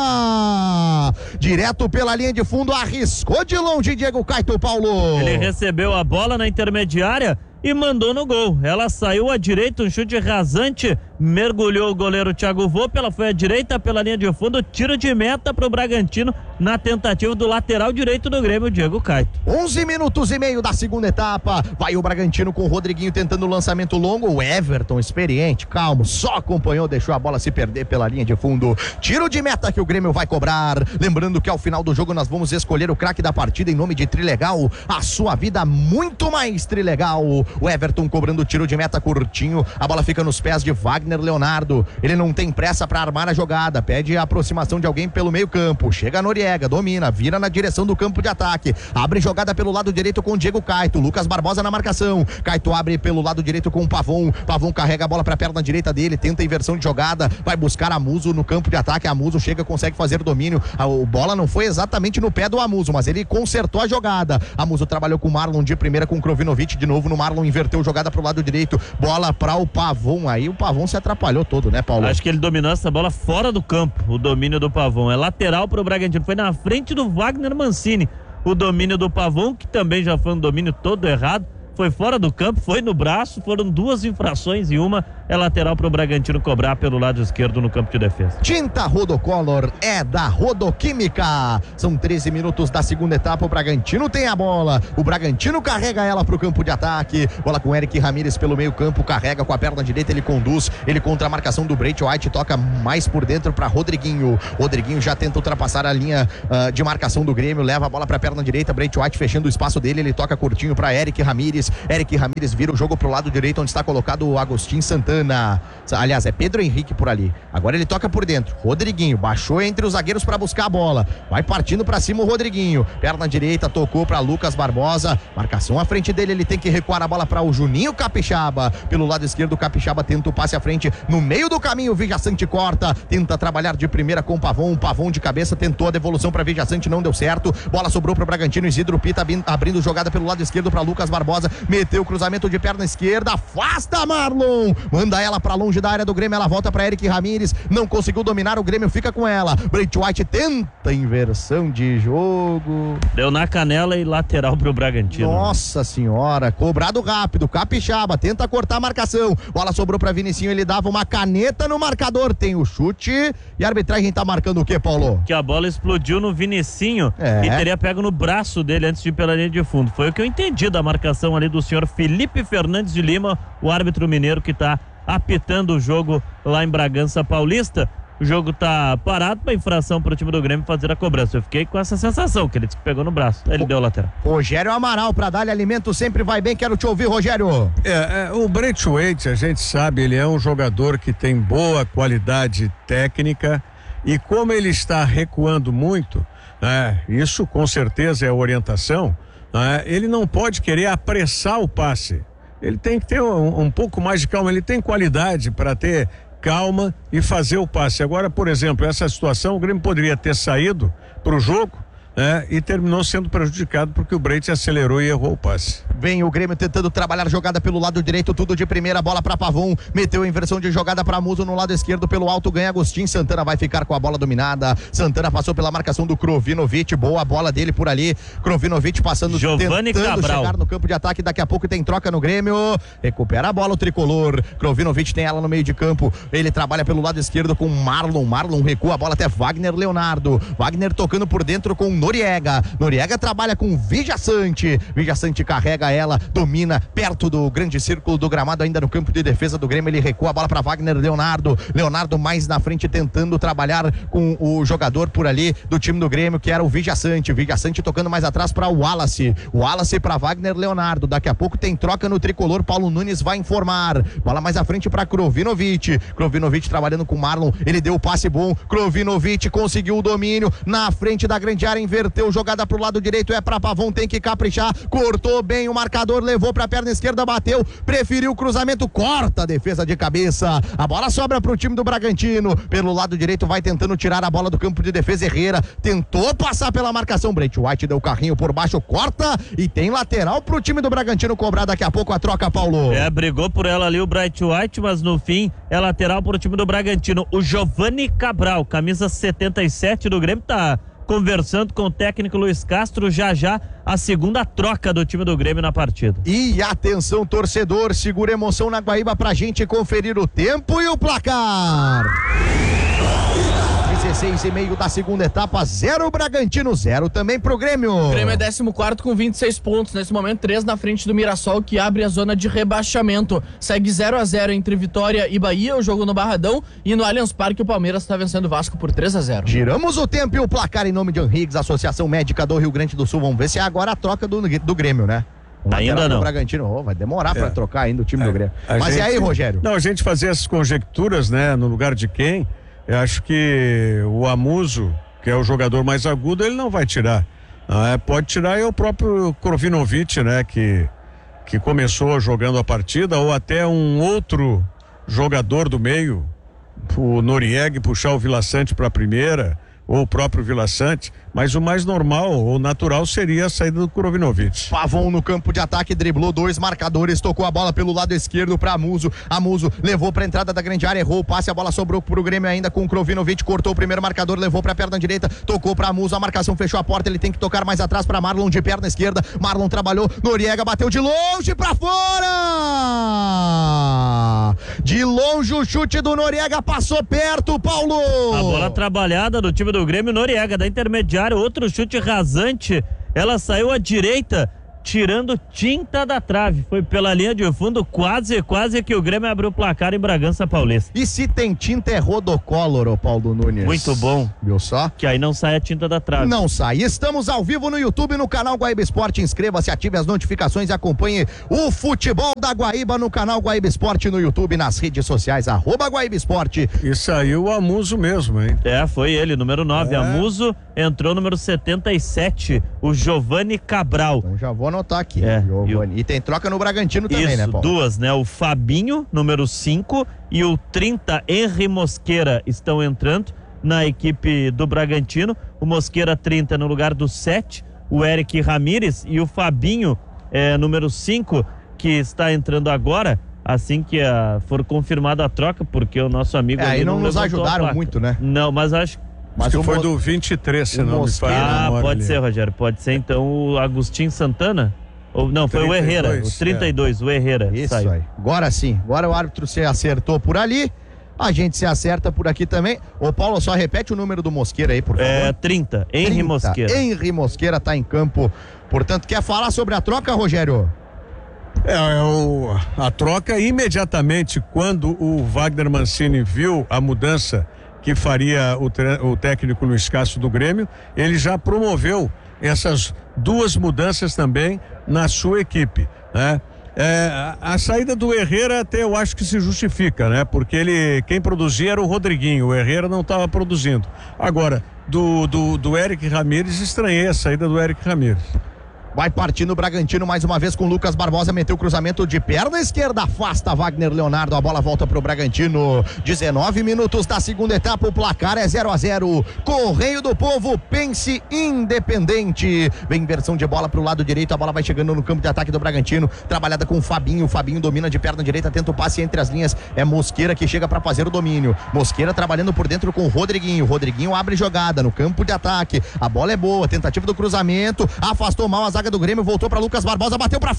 fora, direto pela linha de fundo, arriscou de longe Diego Caito, Paulo. Ele recebeu a bola na intermediária e mandou no gol. Ela saiu à direita, um chute rasante, mergulhou o goleiro Thiago Volpe, ela foi à direita pela linha de fundo, tiro de meta pro Bragantino na tentativa do lateral direito do Grêmio, Diego Caito. onze minutos e meio da segunda etapa, vai o Bragantino com o Rodriguinho tentando o lançamento longo, o Everton experiente, calmo, só acompanhou, deixou a bola se perder pela linha de fundo, tiro de meta que o Grêmio vai cobrar, lembrando que ao final do jogo nós vamos escolher o craque da partida em nome de Trilegal, a sua vida muito mais Trilegal. O Everton cobrando o tiro de meta curtinho, a bola fica nos pés de Wagner Leonardo, ele não tem pressa para armar a jogada, pede a aproximação de alguém pelo meio campo, chega Noriega, domina, vira na direção do campo de ataque, abre jogada pelo lado direito com o Diego Caito, Lucas Barbosa na marcação, Caito abre pelo lado direito com o Pavon, Pavon carrega a bola para a perna direita dele, tenta a inversão de jogada, vai buscar Amuso no campo de ataque, Amuso chega, consegue fazer o domínio, a bola não foi exatamente no pé do Amuso, mas ele consertou a jogada, Amuso trabalhou com o Marlon de primeira com o Krovinovic, de novo no Marlon, inverteu jogada pro lado direito, bola para o Pavon, aí o Pavon se atrapalhou todo, né, Paulo? Acho que ele dominou essa bola fora do campo, o domínio do Pavão. É lateral pro Bragantino, foi na frente do Wagner Mancini. O domínio do Pavão, que também já foi um domínio todo errado, foi fora do campo, foi no braço, foram duas infrações e uma é lateral para o Bragantino cobrar pelo lado esquerdo no campo de defesa. Tinta Rodocolor é da Rodoquímica. São treze minutos da segunda etapa, o Bragantino tem a bola, o Bragantino carrega ela para o campo de ataque, bola com Eric Ramírez pelo meio campo, carrega com a perna direita, ele conduz, ele contra a marcação do Breit White, toca mais por dentro para Rodriguinho, Rodriguinho já tenta ultrapassar a linha uh, de marcação do Grêmio, leva a bola para a perna direita, Breit White fechando o espaço dele, ele toca curtinho para Eric Ramírez, Eric Ramírez vira o jogo pro lado direito, onde está colocado o Agostinho Santana. Aliás, é Pedro Henrique por ali. Agora ele toca por dentro. Rodriguinho baixou entre os zagueiros para buscar a bola. Vai partindo para cima o Rodriguinho. Perna direita, tocou para Lucas Barbosa. Marcação à frente dele, ele tem que recuar a bola para o Juninho Capixaba. Pelo lado esquerdo, o Capixaba tenta o passe à frente. No meio do caminho, o Vijaçante corta. Tenta trabalhar de primeira com o Pavão. O Pavão de cabeça tentou a devolução para Vijaçante, não deu certo. Bola sobrou para o Bragantino. Isidro Pita abrindo jogada pelo lado esquerdo para Lucas Barbosa. Meteu o cruzamento de perna esquerda, afasta Marlon, manda ela pra longe da área do Grêmio, ela volta pra Eric Ramírez, não conseguiu dominar, o Grêmio fica com ela, Breit White tenta inversão de jogo, deu na canela e lateral pro Bragantino. Nossa senhora, cobrado rápido, Capixaba tenta cortar a marcação, bola sobrou pra Vinicinho, ele dava uma caneta no marcador, tem o chute e a arbitragem tá marcando o que, Paulo? Que a bola explodiu no Vinicinho é. e teria pego no braço dele antes de ir pela linha de fundo, foi o que eu entendi da marcação ali do senhor Felipe Fernandes de Lima, o árbitro mineiro que está apitando o jogo lá em Bragança Paulista. O jogo tá parado para infração para o time do Grêmio fazer a cobrança. Eu fiquei com essa sensação que ele disse que pegou no braço. Ele o, deu o lateral. Rogério Amaral, para dar-lhe alimento sempre vai bem. Quero te ouvir, Rogério. É, é, o Breit White, a gente sabe, ele é um jogador que tem boa qualidade técnica e como ele está recuando muito, né, isso com certeza é orientação. Ah, ele não pode querer apressar o passe, ele tem que ter um, um pouco mais de calma, ele tem qualidade para ter calma e fazer o passe. Agora, por exemplo, essa situação, o Grêmio poderia ter saído para o jogo, né, e terminou sendo prejudicado porque o Breit acelerou e errou o passe. Vem o Grêmio tentando trabalhar jogada pelo lado direito, tudo de primeira, bola para Pavão, meteu a inversão de jogada para Muso no lado esquerdo, pelo alto ganha Agostinho, Santana vai ficar com a bola dominada, Santana passou pela marcação do Krovinovic, boa bola dele por ali, Krovinovic passando, Giovani tentando Cabral. chegar no campo de ataque, daqui a pouco tem troca no Grêmio, recupera a bola o tricolor, Krovinovic tem ela no meio de campo, ele trabalha pelo lado esquerdo com Marlon, Marlon recua a bola até Wagner Leonardo, Wagner tocando por dentro com Noriega, Noriega trabalha com Vijaçante, Vijaçante carrega ela, domina perto do grande círculo do gramado, ainda no campo de defesa do Grêmio, ele recua a bola para Wagner Leonardo, Leonardo mais na frente tentando trabalhar com o jogador por ali do time do Grêmio, que era o Vijaçante, Vijaçante tocando mais atrás para o Wallace, Wallace para Wagner Leonardo, daqui a pouco tem troca no tricolor, Paulo Nunes vai informar, bola mais à frente para Krovinovic, Krovinovic trabalhando com Marlon, ele deu o passe bom, Krovinovic conseguiu o domínio, na frente da grande área, inverteu jogada pro lado direito, é pra Pavão, tem que caprichar, cortou bem o marcador, levou pra perna esquerda, bateu, preferiu o cruzamento, corta a defesa de cabeça, a bola sobra pro time do Bragantino, pelo lado direito vai tentando tirar a bola do campo de defesa, Herrera tentou passar pela marcação, Breit White deu o carrinho por baixo, corta e tem lateral pro time do Bragantino cobrar daqui a pouco a troca, Paulo. É, brigou por ela ali o Breit White, mas no fim é lateral pro time do Bragantino, o Giovani Cabral, camisa setenta e sete do Grêmio, tá conversando com o técnico Luiz Castro, já já a segunda troca do time do Grêmio na partida. E atenção, torcedor, segura emoção na Guaíba pra gente conferir o tempo e o placar. dezesseis e meio da segunda etapa, zero Bragantino, zero também pro Grêmio. O Grêmio é décimo quarto com vinte e seis pontos, nesse momento três na frente do Mirassol, que abre a zona de rebaixamento. Segue zero a zero entre Vitória e Bahia, o jogo no Barradão, e no Allianz Parque o Palmeiras está vencendo o Vasco por três a zero. Giramos o tempo e o placar em nome de Henriques, Associação Médica do Rio Grande do Sul. Vamos ver se é agora a troca do, do Grêmio, né? Um ainda não. Bragantino, oh, vai demorar é. para trocar ainda o time é. do Grêmio. A Mas gente, e aí, Rogério? Não, a gente fazer essas conjecturas, né, no lugar de quem? Eu acho que o Amuso, que é o jogador mais agudo, ele não vai tirar. Ah, pode tirar é o próprio Krovinovic, né? Que, que começou jogando a partida, ou até um outro jogador do meio, o Noriega, puxar o Vilaçante para a primeira, ou o próprio Vila Sante, mas o mais normal ou natural seria a saída do Krovinovic. Pavon no campo de ataque, driblou dois marcadores, tocou a bola pelo lado esquerdo para Amuso. Amuso levou para a entrada da grande área, errou o passe, a bola sobrou pro Grêmio ainda com o Krovinovic, cortou o primeiro marcador, levou para a perna direita, tocou para Amuso, a marcação fechou a porta, ele tem que tocar mais atrás para Marlon de perna esquerda. Marlon trabalhou, Noriega bateu de longe para fora. De longe o chute do Noriega passou perto, Paulo. A bola trabalhada do time do Grêmio, Noriega da intermediária, outro chute rasante, ela saiu à direita, tirando tinta da trave, foi pela linha de fundo, quase, quase que o Grêmio abriu o placar em Bragança Paulista. E se tem tinta é Rodocolor, ô Paulo Nunes. Muito bom. Viu só? Que aí não sai a tinta da trave. Não sai. Estamos ao vivo no YouTube, no canal Guaíba Esporte. Inscreva-se, ative as notificações e acompanhe o futebol da Guaíba no canal Guaíba Esporte no YouTube, nas redes sociais, arroba Guaíba Esporte. E saiu o Amuso mesmo, hein? É, foi ele, número nove. É. Amuso entrou número setenta e sete, o Giovanni Cabral. Então já vou anotar aqui. É, Giovani. E, o... e tem troca no Bragantino também, Isso, né, Paulo? duas, né? O Fabinho, número cinco, e o trinta, Henry Mosqueira, estão entrando na equipe do Bragantino. O Mosqueira trinta no lugar do sete, o Eric Ramírez, e o Fabinho, é, número cinco, que está entrando agora, assim que a, for confirmada a troca, porque o nosso amigo... É, aí não, não nos levantou ajudaram muito, né? Não, mas acho Mas Acho o que foi Mo... do vinte e três, se não me falha a Ah, memória pode ali. ser, Rogério, pode ser então o Agostinho Santana, ou não, foi trinta e dois, o Herrera, o trinta e dois, é. O Herrera. Isso saiu. aí. Agora sim, agora o árbitro se acertou por ali, a gente se acerta por aqui também. Ô Paulo, só repete o número do Mosqueira aí, por favor. É, trinta, Henry trinta. Mosqueira. Henry Mosqueira tá em campo, portanto, quer falar sobre a troca, Rogério? É, é o, a troca imediatamente, quando o Wagner Mancini viu a mudança que faria o, tre- o técnico Luiz Castro do Grêmio, ele já promoveu essas duas mudanças também na sua equipe, né? É, a, a saída do Herrera até eu acho que se justifica, né? Porque ele, quem produzia era o Rodriguinho, o Herrera não estava produzindo. Agora, do, do, do Eric Ramírez, estranhei a saída do Eric Ramírez. Vai partindo o Bragantino mais uma vez com Lucas Barbosa, meteu o cruzamento de perna esquerda, afasta Wagner Leonardo, a bola volta pro Bragantino. dezenove minutos da segunda etapa, o placar é zero a zero. Correio do Povo, pense Independente. Vem inversão de bola pro lado direito, a bola vai chegando no campo de ataque do Bragantino, trabalhada com o Fabinho, o Fabinho domina de perna direita, tenta o passe entre as linhas, é Mosqueira que chega para fazer o domínio. Mosqueira trabalhando por dentro com o Rodriguinho, Rodriguinho abre jogada no campo de ataque, a bola é boa, tentativa do cruzamento, afastou mal a zaga do Grêmio, voltou para Lucas Barbosa, bateu para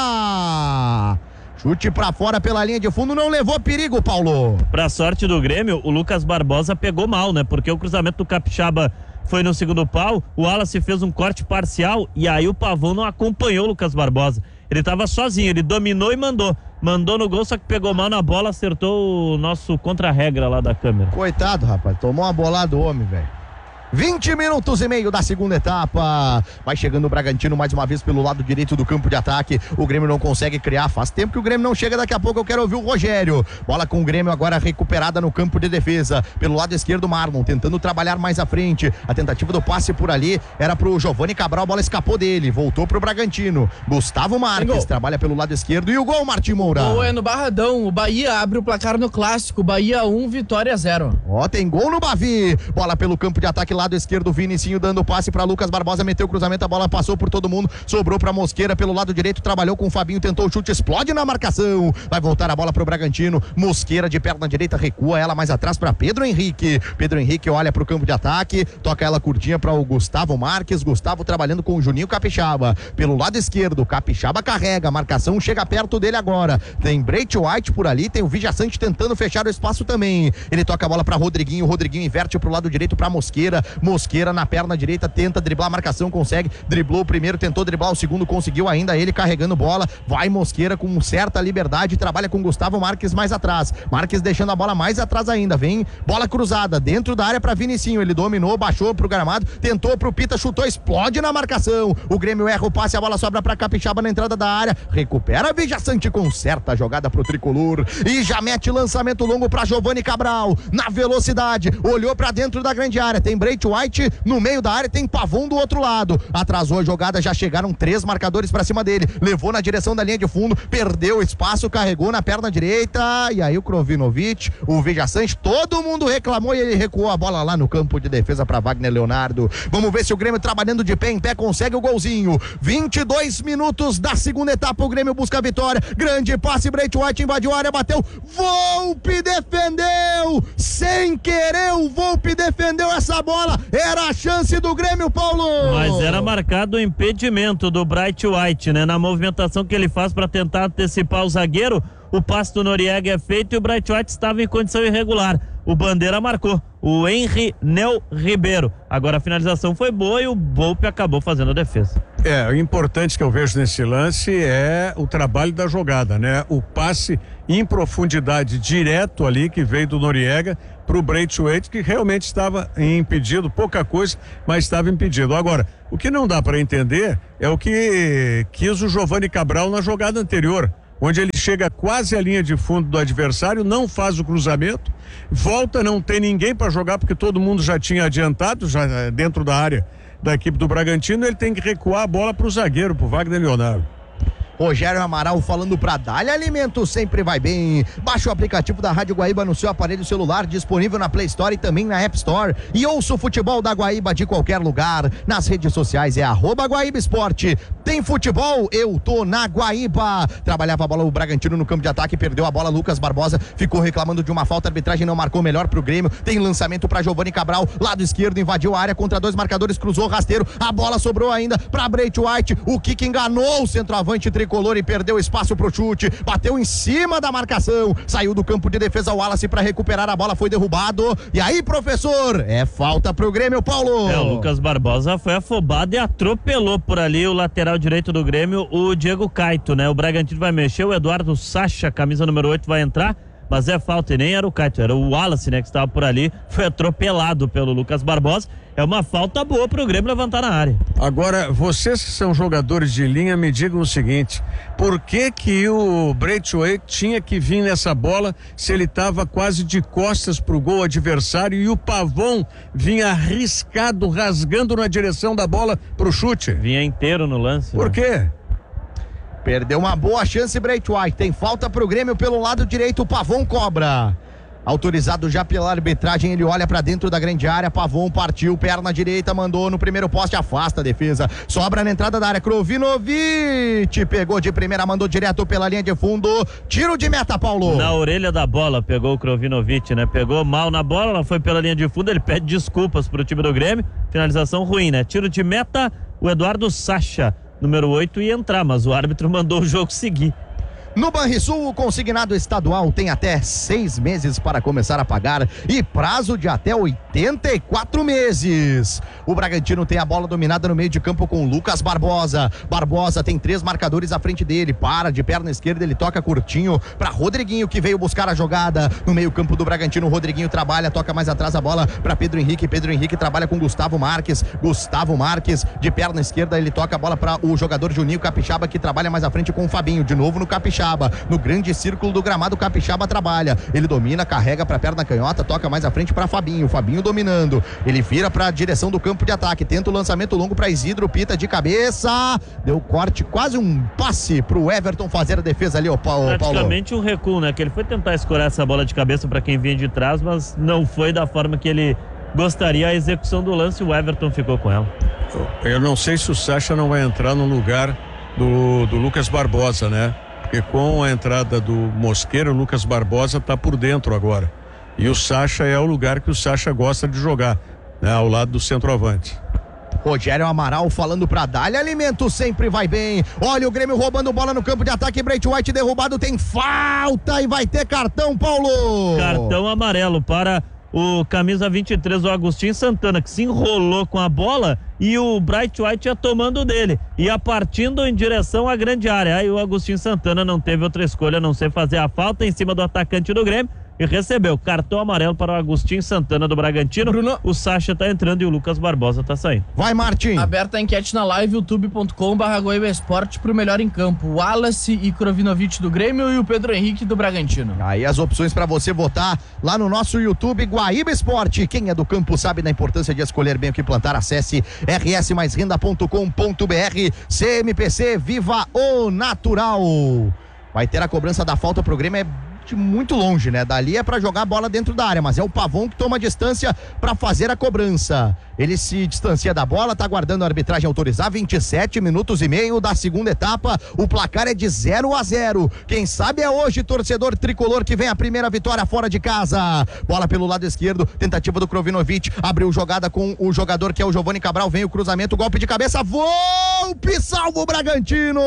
fora. Chute para fora pela linha de fundo, não levou perigo, Paulo. Pra sorte do Grêmio, o Lucas Barbosa pegou mal, né? Porque o cruzamento do Capixaba foi no segundo pau, o Wallace fez um corte parcial e aí o Pavão não acompanhou o Lucas Barbosa. Ele tava sozinho, ele dominou e mandou. Mandou no gol, só que pegou mal na bola, acertou o nosso contra-regra lá da câmera. Coitado, rapaz, tomou uma bolada do homem, velho. vinte minutos e meio da segunda etapa. Vai chegando o Bragantino mais uma vez pelo lado direito do campo de ataque. O Grêmio não consegue criar. Faz tempo que o Grêmio não chega. Daqui a pouco eu quero ouvir o Rogério. Bola com o Grêmio agora recuperada no campo de defesa. Pelo lado esquerdo, Marlon tentando trabalhar mais à frente. A tentativa do passe por ali era pro Giovanni Cabral. A bola escapou dele. Voltou pro Bragantino. Gustavo Marques trabalha pelo lado esquerdo. E o gol, Martim Moura. Gol é no Barradão. O Bahia abre o placar no clássico. Bahia um, Vitória zero. Ó, tem gol no Bavi. Bola pelo campo de ataque, lado esquerdo, Vinicinho dando passe para Lucas Barbosa, meteu o cruzamento, a bola passou por todo mundo, sobrou para Mosqueira pelo lado direito, trabalhou com o Fabinho, tentou o chute, explode na marcação, vai voltar a bola pro Bragantino, Mosqueira de perna direita, recua ela mais atrás para Pedro Henrique, Pedro Henrique olha pro campo de ataque, toca ela curtinha para o Gustavo Marques, Gustavo trabalhando com o Juninho Capixaba, pelo lado esquerdo, Capixaba carrega, a marcação chega perto dele agora, tem Breit White por ali, tem o Vijaçante tentando fechar o espaço também, ele toca a bola para Rodriguinho, Rodriguinho inverte pro lado direito para Mosqueira, Mosqueira na perna direita, tenta driblar a marcação, consegue, driblou o primeiro, tentou driblar o segundo, conseguiu ainda ele carregando bola, vai Mosqueira com certa liberdade, trabalha com Gustavo Marques mais atrás, Marques deixando a bola mais atrás ainda, vem bola cruzada, dentro da área para Vinicinho, ele dominou, baixou pro gramado, tentou pro Pita, chutou, explode na marcação, o Grêmio erra o passe, a bola sobra pra Capixaba na entrada da área, recupera Vijaçante, conserta a jogada pro tricolor, e já mete lançamento longo pra Giovanni Cabral, na velocidade, olhou pra dentro da grande área, tem Breit Bright White no meio da área, tem Pavon do outro lado. Atrasou a jogada, já chegaram três marcadores pra cima dele. Levou na direção da linha de fundo, perdeu espaço, carregou na perna direita. E aí o Krovinovic, o Vijaçante, todo mundo reclamou e ele recuou a bola lá no campo de defesa pra Wagner Leonardo. Vamos ver se o Grêmio, trabalhando de pé em pé, consegue o golzinho. vinte e dois minutos da segunda etapa, o Grêmio busca a vitória. Grande passe, Bright White invadiu a área, bateu. Volpe defendeu! Sem querer, o Volpe defendeu essa bola. Era a chance do Grêmio, Paulo. Mas era marcado o impedimento do Bright White, né? Na movimentação que ele faz para tentar antecipar o zagueiro, o passe do Noriega é feito e o Bright White estava em condição irregular. O Bandeira marcou, o Henry Nel Ribeiro. Agora a finalização foi boa e o Volpe acabou fazendo a defesa. É, o importante que eu vejo nesse lance é o trabalho da jogada, né? O passe em profundidade direto ali que veio do Noriega pro Bright White, que realmente estava impedido, pouca coisa, mas estava impedido. Agora, o que não dá para entender é o que quis o Giovani Cabral na jogada anterior, onde ele chega quase à linha de fundo do adversário, não faz o cruzamento, volta, não tem ninguém para jogar porque todo mundo já tinha adiantado, já dentro da área da equipe do Bragantino, ele tem que recuar a bola para o zagueiro, para o Wagner Leonardo. Rogério Amaral falando pra Dália Alimentos, sempre vai bem. Baixe o aplicativo da Rádio Guaíba no seu aparelho celular, disponível na Play Store e também na App Store. E ouça o futebol da Guaíba de qualquer lugar. Nas redes sociais é arroba Guaíba Esporte. Tem futebol? Eu tô na Guaíba. Trabalhava a bola o Bragantino no campo de ataque, perdeu a bola, Lucas Barbosa ficou reclamando de uma falta, a arbitragem não marcou, melhor pro Grêmio. Tem lançamento pra Giovani Cabral, lado esquerdo, invadiu a área contra dois marcadores, cruzou rasteiro, a bola sobrou ainda pra Bright White, o Kik enganou o centroavante tricolor e perdeu espaço pro chute, bateu em cima da marcação, saiu do campo de defesa o Wallace pra recuperar a bola, foi derrubado. E aí, professor, é falta pro Grêmio, Paulo. É, o Lucas Barbosa foi afobado e atropelou por ali o lateral direito do Grêmio, o Diego Caito, né? O Bragantino vai mexer, o Eduardo Sacha, camisa número oito, vai entrar, mas é falta, e nem era o Caito, era o Wallace, né, que estava por ali, foi atropelado pelo Lucas Barbosa. É uma falta boa pro Grêmio levantar na área. Agora, vocês que são jogadores de linha, me digam o seguinte: por que que o Braithwaite tinha que vir nessa bola se ele estava quase de costas pro gol adversário e o Pavon vinha arriscado, rasgando na direção da bola pro chute? Vinha inteiro no lance. Por né? quê? Perdeu uma boa chance, Bright White. Tem falta pro Grêmio pelo lado direito, o Pavon cobra. Autorizado já pela arbitragem, ele olha pra dentro da grande área, Pavon partiu, perna direita, mandou no primeiro poste, afasta a defesa, sobra na entrada da área, Krovinovic pegou de primeira, mandou direto pela linha de fundo, tiro de meta, Paulo. Na orelha da bola pegou o Krovinovic, né? Pegou mal na bola, ela foi pela linha de fundo, ele pede desculpas pro time do Grêmio, finalização ruim, né? Tiro de meta, o Eduardo Sacha, número oito, ia entrar, mas o árbitro mandou o jogo seguir. No Banrisul, o consignado estadual tem até seis meses para começar a pagar e prazo de até oitenta e quatro meses. O Bragantino tem a bola dominada no meio de campo com Lucas Barbosa. Barbosa tem três marcadores à frente dele, para de perna esquerda, ele toca curtinho para Rodriguinho, que veio buscar a jogada. No meio campo do Bragantino, o Rodriguinho trabalha, toca mais atrás a bola para Pedro Henrique. Pedro Henrique trabalha com Gustavo Marques. Gustavo Marques de perna esquerda, ele toca a bola para o jogador Juninho Capixaba, que trabalha mais à frente com o Fabinho. De novo no Capixaba. No grande círculo do gramado, Capixaba trabalha, ele domina, carrega pra perna canhota, toca mais à frente pra Fabinho, Fabinho dominando, ele vira pra direção do campo de ataque, tenta o lançamento longo pra Isidro, pita de cabeça, deu corte, quase um passe pro Everton fazer a defesa ali, o Paulo. Praticamente um recuo, né, que ele foi tentar escorar essa bola de cabeça pra quem vinha de trás, mas não foi da forma que ele gostaria. A execução do lance, o Everton ficou com ela. Eu não sei se o Sacha não vai entrar no lugar do, do Lucas Barbosa, né? Porque com a entrada do Mosqueira, o Lucas Barbosa está por dentro agora. E o Sacha é o lugar que o Sacha gosta de jogar, né? Ao lado do centroavante. Rogério Amaral falando pra Dália Alimentos, sempre vai bem. Olha o Grêmio roubando bola no campo de ataque, Bright White derrubado, tem falta e vai ter cartão, Paulo. Cartão amarelo para o camisa vinte e três, o Agostinho Santana, que se enrolou com a bola e o Bright White ia tomando dele, ia partindo em direção à grande área. Aí o Agostinho Santana não teve outra escolha a não ser fazer a falta em cima do atacante do Grêmio, e recebeu cartão amarelo para o Agostinho Santana do Bragantino. Bruno. O Sacha tá entrando e o Lucas Barbosa tá saindo. Vai, Martim. Aberta a enquete na live, youtube ponto com barra Guaíba Esporte pro melhor em campo. O Wallace e Krovinovic do Grêmio e o Pedro Henrique do Bragantino. Aí as opções para você votar lá no nosso YouTube Guaíba Esporte. Quem é do campo sabe da importância de escolher bem o que plantar. Acesse r s mais renda ponto com ponto b r. C M P C, viva o natural. Vai ter a cobrança da falta pro Grêmio, é de muito longe, né? Dali é pra jogar a bola dentro da área, mas é o Pavon que toma distância pra fazer a cobrança. Ele se distancia da bola, tá aguardando a arbitragem autorizar. Vinte e sete minutos e meio da segunda etapa, o placar é de zero a zero. Quem sabe é hoje, torcedor tricolor, que vem a primeira vitória fora de casa. Bola pelo lado esquerdo, tentativa do Krovinovic, abriu jogada com o jogador que é o Giovani Cabral, vem o cruzamento, golpe de cabeça, Volpe salva o Bragantino.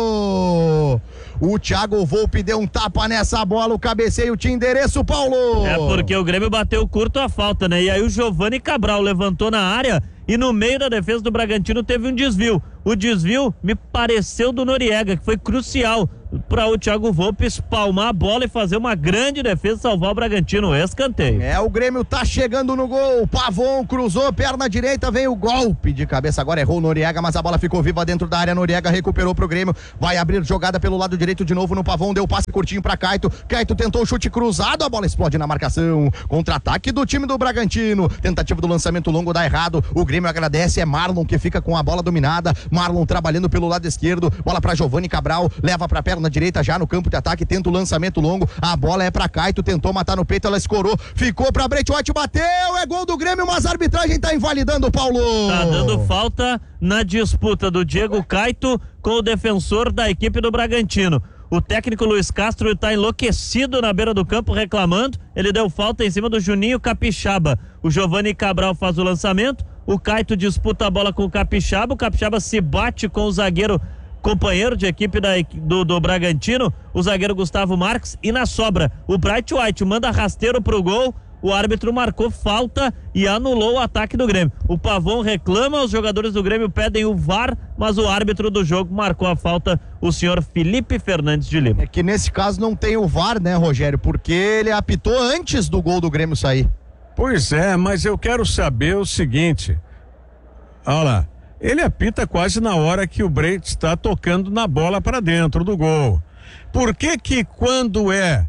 O Thiago Volpe deu um tapa nessa bola, o cabeceio tinha endereço, Paulo. É porque o Grêmio bateu curto a falta, né? E aí o Giovani Cabral levantou na área e no meio da defesa do Bragantino teve um desvio. O desvio me pareceu do Noriega, que foi crucial para o Thiago Volpe espalmar a bola e fazer uma grande defesa, salvar o Bragantino. Escanteio. É, o Grêmio tá chegando no gol. Pavon cruzou, perna direita, veio o golpe de cabeça. Agora errou o Noriega, mas a bola ficou viva dentro da área. Noriega recuperou pro Grêmio. Vai abrir jogada pelo lado direito de novo no Pavon. Deu passe curtinho pra Caito. Caito tentou o chute cruzado. A bola explode na marcação. Contra-ataque do time do Bragantino. Tentativa do lançamento longo dá errado. O Grêmio agradece. É Marlon que fica com a bola dominada. Marlon trabalhando pelo lado esquerdo. Bola pra Giovani Cabral. Leva pra perna direita já no campo de ataque. Tenta o lançamento longo. A bola é pra Caito. Tentou matar no peito. Ela escorou. Ficou pra Breit White. Bateu. É gol do Grêmio, mas a arbitragem tá invalidando, Paulo. Tá dando falta na disputa do Diego Caito com o defensor da equipe do Bragantino. O técnico Luiz Castro está enlouquecido na beira do campo reclamando. Ele deu falta em cima do Juninho Capixaba. O Giovani Cabral faz o lançamento. O Caito disputa a bola com o Capixaba. O Capixaba se bate com o zagueiro companheiro de equipe da, do, do Bragantino, o zagueiro Gustavo Marques. E na sobra, o Breit White manda rasteiro pro gol. O árbitro marcou falta e anulou o ataque do Grêmio. O Pavon reclama, os jogadores do Grêmio pedem o V A R, mas o árbitro do jogo marcou a falta, o senhor Felipe Fernandes de Lima. É que nesse caso não tem o V A R, né, Rogério? Porque ele apitou antes do gol do Grêmio sair. Pois é, mas eu quero saber o seguinte. Olha lá, ele apita quase na hora que o Breit está tocando na bola para dentro do gol. Por que que quando é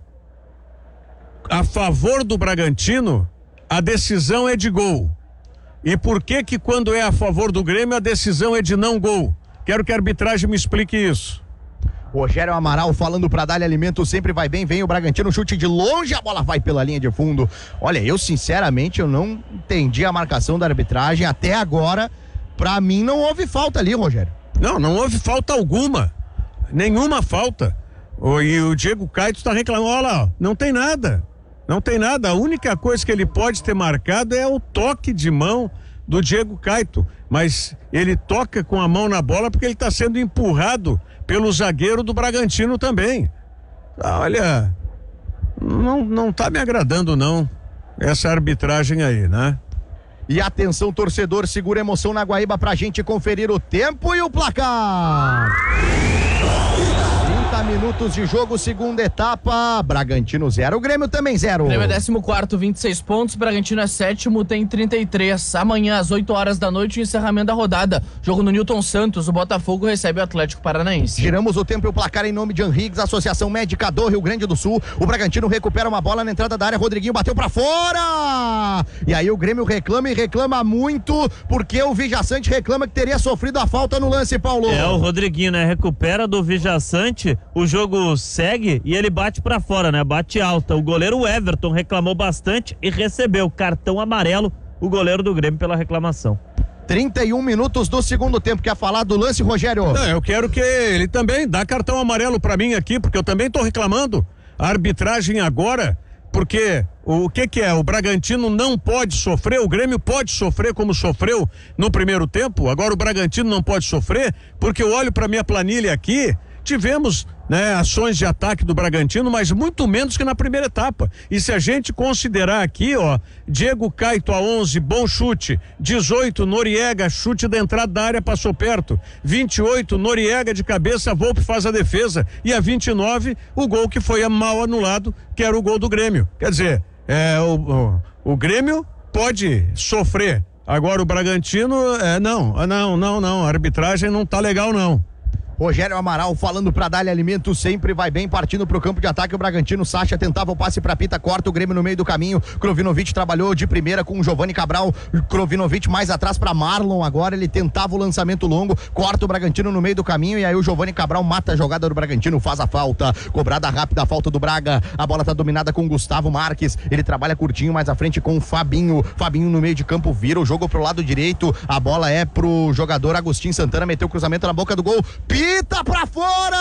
a favor do Bragantino, a decisão é de gol? E por que que quando é a favor do Grêmio, a decisão é de não gol? Quero que a arbitragem me explique isso. Rogério Amaral falando pra Dali Alimento, sempre vai bem, vem o Bragantino, chute de longe, a bola vai pela linha de fundo. Olha, eu sinceramente, eu não entendi a marcação da arbitragem até agora. Pra mim não houve falta ali, Rogério. Não, não houve falta alguma. Nenhuma falta. O, e o Diego Caito está reclamando, olha lá, não tem nada. Não tem nada. A única coisa que ele pode ter marcado é o toque de mão do Diego Caito. Mas ele toca com a mão na bola porque ele está sendo empurrado pelo zagueiro do Bragantino também. Ah, olha, não, não tá me agradando não, essa arbitragem aí, né? E atenção, torcedor, segura a emoção na Guaíba pra gente conferir o tempo e o placar. trinta minutos de jogo, segunda etapa, Bragantino zero, o Grêmio também zero. O Grêmio é décimo quarto, vinte e seis pontos, Bragantino é sétimo, tem trinta e três. Amanhã, às oito horas da noite, o encerramento da rodada. Jogo no Newton Santos, o Botafogo recebe o Atlético Paranaense. Giramos o tempo e o placar em nome de Anrigues, Associação Médica do Rio Grande do Sul. O Bragantino recupera uma bola na entrada da área, Rodriguinho bateu pra fora! E aí o Grêmio reclama e reclama muito, porque o Vijaçante reclama que teria sofrido a falta no lance, Paulo. É, o Rodriguinho, né, recupera do Vijaçante, o jogo segue e ele bate pra fora, né, bate alta. O goleiro Everton reclamou bastante e recebeu cartão amarelo, o goleiro do Grêmio, pela reclamação. trinta e um minutos do segundo tempo. Quer falar do lance, Rogério? Não, eu quero que ele também dá cartão amarelo pra mim aqui, porque eu também tô reclamando. A arbitragem agora, porque o que que é? O Bragantino não pode sofrer, o Grêmio pode sofrer como sofreu no primeiro tempo, agora o Bragantino não pode sofrer, porque eu olho pra minha planilha aqui tivemos, né, ações de ataque do Bragantino, mas muito menos que na primeira etapa. E se a gente considerar aqui, ó, Diego Caito a onze, bom chute, dezoito, Noriega, chute da entrada da área, passou perto, vinte e oito, Noriega de cabeça, Volpe faz a defesa, e a vinte e nove, o gol que foi mal anulado, que era o gol do Grêmio. Quer dizer, é, o, o, o Grêmio pode sofrer, agora o Bragantino, é, não, não, não, não, a arbitragem não tá legal não. Rogério Amaral falando pra Dália Alimentos, sempre vai bem, partindo pro campo de ataque o Bragantino. Sacha tentava o passe pra Pita, corta o Grêmio no meio do caminho. Krovinovic trabalhou de primeira com o Giovanni Cabral, Krovinovic mais atrás pra Marlon, agora ele tentava o lançamento longo, corta o Bragantino no meio do caminho, e aí o Giovanni Cabral mata a jogada do Bragantino, faz a falta, cobrada rápida, a falta do Braga, a bola tá dominada com o Gustavo Marques, ele trabalha curtinho mais à frente com o Fabinho, Fabinho no meio de campo, vira o jogo pro lado direito, a bola é pro jogador Agostinho Santana, meteu o cruzamento na boca do gol, Pita pra fora!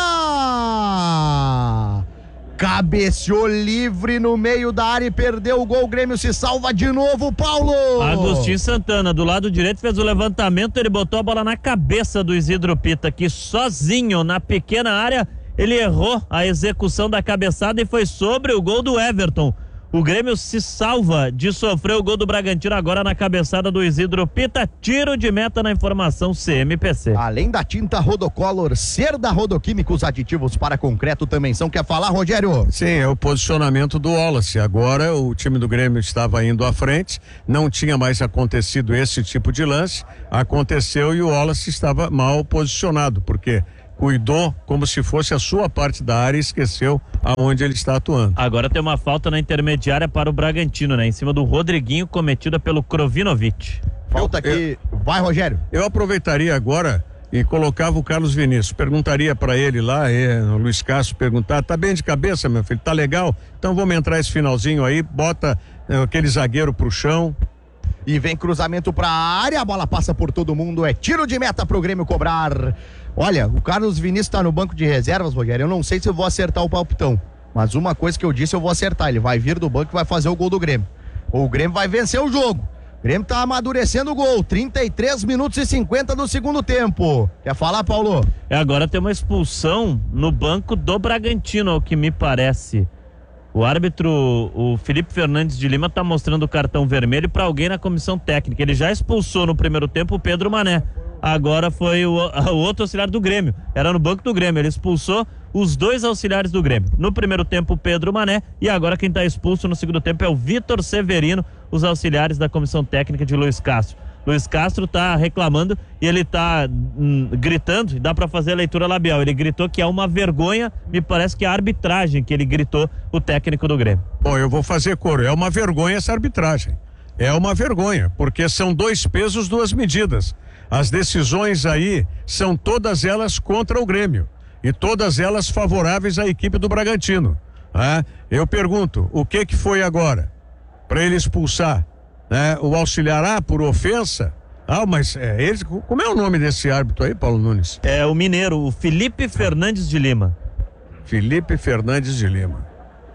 Cabeceou livre no meio da área e perdeu o gol. O Grêmio se salva de novo, Paulo! Agostinho Santana, do lado direito, fez o levantamento, ele botou a bola na cabeça do Isidro Pita, que sozinho, na pequena área, ele errou a execução da cabeçada e foi sobre o gol do Everton. O Grêmio se salva de sofrer o gol do Bragantino agora na cabeçada do Isidro Pita. Tiro de meta na informação C M P C. Além da tinta Rodocolor, ser da Rodoquímicos, aditivos para concreto também são. Quer falar, Rogério? Sim, é o posicionamento do Wallace. Agora o time do Grêmio estava indo à frente, não tinha mais acontecido esse tipo de lance, aconteceu e o Wallace estava mal posicionado, porque cuidou como se fosse a sua parte da área e esqueceu aonde ele está atuando. Agora tem uma falta na intermediária para o Bragantino, né? Em cima do Rodriguinho, cometida pelo Krovinovic. Falta aqui. Eu, Vai, Rogério. Eu aproveitaria agora e colocava o Carlos Vinícius. Perguntaria para ele lá, é, o Luiz Castro perguntar, tá bem de cabeça, meu filho? Tá legal? Então vamos entrar esse finalzinho aí, bota é, aquele zagueiro pro chão. E vem cruzamento pra área, a bola passa por todo mundo, é tiro de meta pro Grêmio cobrar. Olha, o Carlos Vinícius tá no banco de reservas, Rogério, eu não sei se eu vou acertar o palpitão, mas uma coisa que eu disse eu vou acertar, ele vai vir do banco e vai fazer o gol do Grêmio. O Grêmio vai vencer o jogo. O Grêmio tá amadurecendo o gol, trinta e três minutos e cinquenta do segundo tempo. Quer falar, Paulo? É, agora tem uma expulsão no banco do Bragantino, ao que me parece. O árbitro, o Felipe Fernandes de Lima, tá mostrando o cartão vermelho para alguém na comissão técnica. Ele já expulsou no primeiro tempo o Pedro Mané. Agora foi o, o outro auxiliar do Grêmio. Era no banco do Grêmio. Ele expulsou os dois auxiliares do Grêmio. No primeiro tempo, o Pedro Mané. E agora quem está expulso no segundo tempo é o Vitor Severino, os auxiliares da comissão técnica de Luiz Castro. Luiz Castro tá reclamando e ele tá hum, gritando, e dá para fazer a leitura labial. Ele gritou que é uma vergonha, me parece que é a arbitragem que ele gritou, o técnico do Grêmio. Bom, eu vou fazer coro. É uma vergonha essa arbitragem. É uma vergonha, porque são dois pesos, duas medidas. As decisões aí são todas elas contra o Grêmio e todas elas favoráveis à equipe do Bragantino. Ah, eu pergunto, o que que foi agora para ele expulsar? Né? O auxiliar A por ofensa? Ah, mas é, ele, como é o nome desse árbitro aí, Paulo Nunes? É o mineiro, o Felipe Fernandes de Lima. Felipe Fernandes de Lima.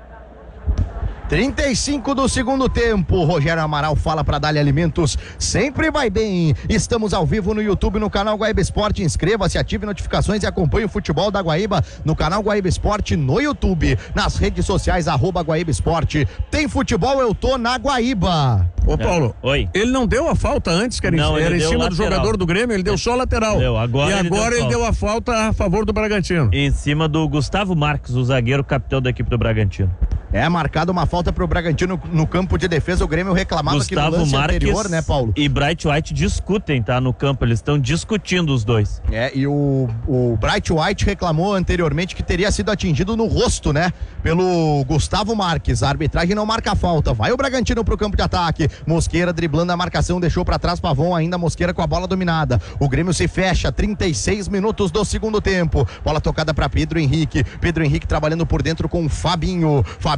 trinta e cinco do segundo tempo, Rogério Amaral fala para Dália Alimentos, sempre vai bem. Estamos ao vivo no YouTube, no canal Guaíba Esporte. Inscreva-se, ative notificações e acompanhe o futebol da Guaíba no canal Guaíba Esporte no YouTube, nas redes sociais arroba Guaíba Esporte. Tem futebol, eu tô na Guaíba. Ô Paulo, é. Oi. Ele não deu a falta antes, que era, não, em, era em cima lateral. do jogador do Grêmio, ele deu só lateral. Deu, agora e ele agora deu ele deu a falta a favor do Bragantino. Em cima do Gustavo Marques, o zagueiro capitão da equipe do Bragantino. É marcado uma falta pro Bragantino no campo de defesa. O Grêmio reclamava Gustavo que no lance Marques anterior, né, Paulo? E Bright White discutem, tá? No campo, eles estão discutindo os dois. É, e o, o Bright White reclamou anteriormente que teria sido atingido no rosto, né? Pelo Gustavo Marques. A arbitragem não marca a falta. Vai o Bragantino pro campo de ataque. Mosqueira driblando a marcação, deixou pra trás Pavon, ainda Mosqueira com a bola dominada. O Grêmio se fecha, trinta e seis minutos do segundo tempo. Bola tocada pra Pedro Henrique. Pedro Henrique trabalhando por dentro com o Fabinho. Fabinho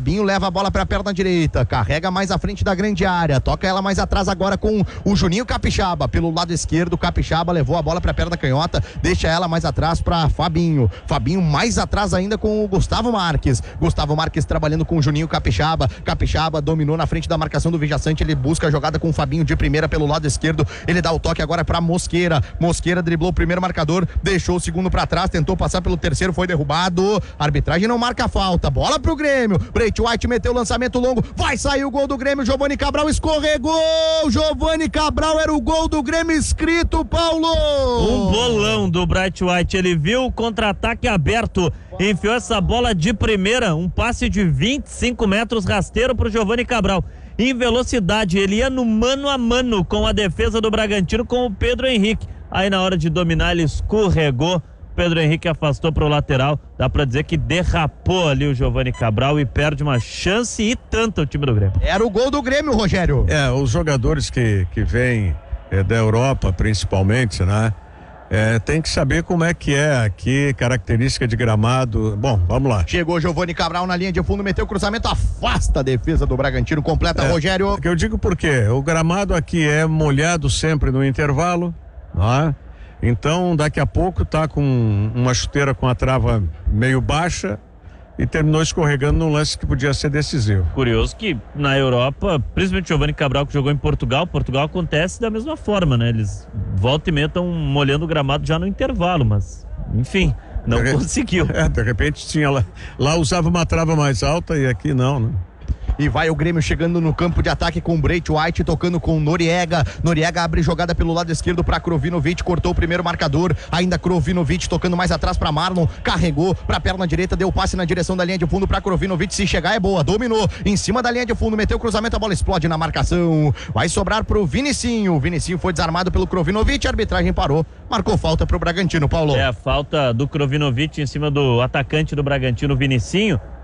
Fabinho leva a bola pra perna direita, carrega mais à frente da grande área, toca ela mais atrás agora com o Juninho Capixaba, pelo lado esquerdo, Capixaba levou a bola pra perna canhota, deixa ela mais atrás pra Fabinho, Fabinho mais atrás ainda com o Gustavo Marques, Gustavo Marques trabalhando com o Juninho Capixaba, Capixaba dominou na frente da marcação do Vijaçante, ele busca a jogada com o Fabinho de primeira pelo lado esquerdo, ele dá o toque agora pra Mosqueira, Mosqueira driblou o primeiro marcador, deixou o segundo pra trás, tentou passar pelo terceiro, foi derrubado, a arbitragem não marca falta, bola pro Grêmio, Breit White meteu o lançamento longo, vai sair o gol do Grêmio, Giovani Cabral escorregou, Giovani Cabral era o gol do Grêmio escrito, Paulo! Um bolão do Breit White, ele viu o contra-ataque aberto, enfiou essa bola de primeira, um passe de vinte e cinco metros rasteiro pro Giovani Cabral, em velocidade, ele ia no mano a mano com a defesa do Bragantino, com o Pedro Henrique, aí na hora de dominar ele escorregou, Pedro Henrique afastou para o lateral, dá para dizer que derrapou ali o Giovani Cabral e perde uma chance e tanto o time do Grêmio. Era o gol do Grêmio, Rogério. É, os jogadores que, que vêm é, da Europa principalmente, né? É, tem que saber como é que é aqui, característica de gramado. Bom, vamos lá. Chegou Giovani Cabral na linha de fundo, meteu o cruzamento, afasta a defesa do Bragantino, completa, é, Rogério. Que eu digo por quê? O gramado aqui é molhado sempre no intervalo, né? Então, daqui a pouco tá com uma chuteira com a trava meio baixa e terminou escorregando num lance que podia ser decisivo. Curioso que na Europa, principalmente o Giovani Cabral que jogou em Portugal, Portugal acontece da mesma forma, né? Eles volta e meia estão molhando o gramado já no intervalo, mas enfim, não de conseguiu. É, de repente tinha lá, lá usava uma trava mais alta e aqui não, né? E vai o Grêmio chegando no campo de ataque com o Breit White, tocando com o Noriega. Noriega abre jogada pelo lado esquerdo para Krovinovic, cortou o primeiro marcador. Ainda Krovinovic tocando mais atrás para Marlon, carregou para a perna direita, deu passe na direção da linha de fundo para Krovinovic. Se chegar é boa, dominou em cima da linha de fundo, meteu o cruzamento, a bola explode na marcação. Vai sobrar pro Vinicinho. O Vinicinho foi desarmado pelo Krovinovic, a arbitragem parou, marcou falta pro Bragantino, Paulo. É a falta do Krovinovic em cima do atacante do Bragantino, Vinicinho.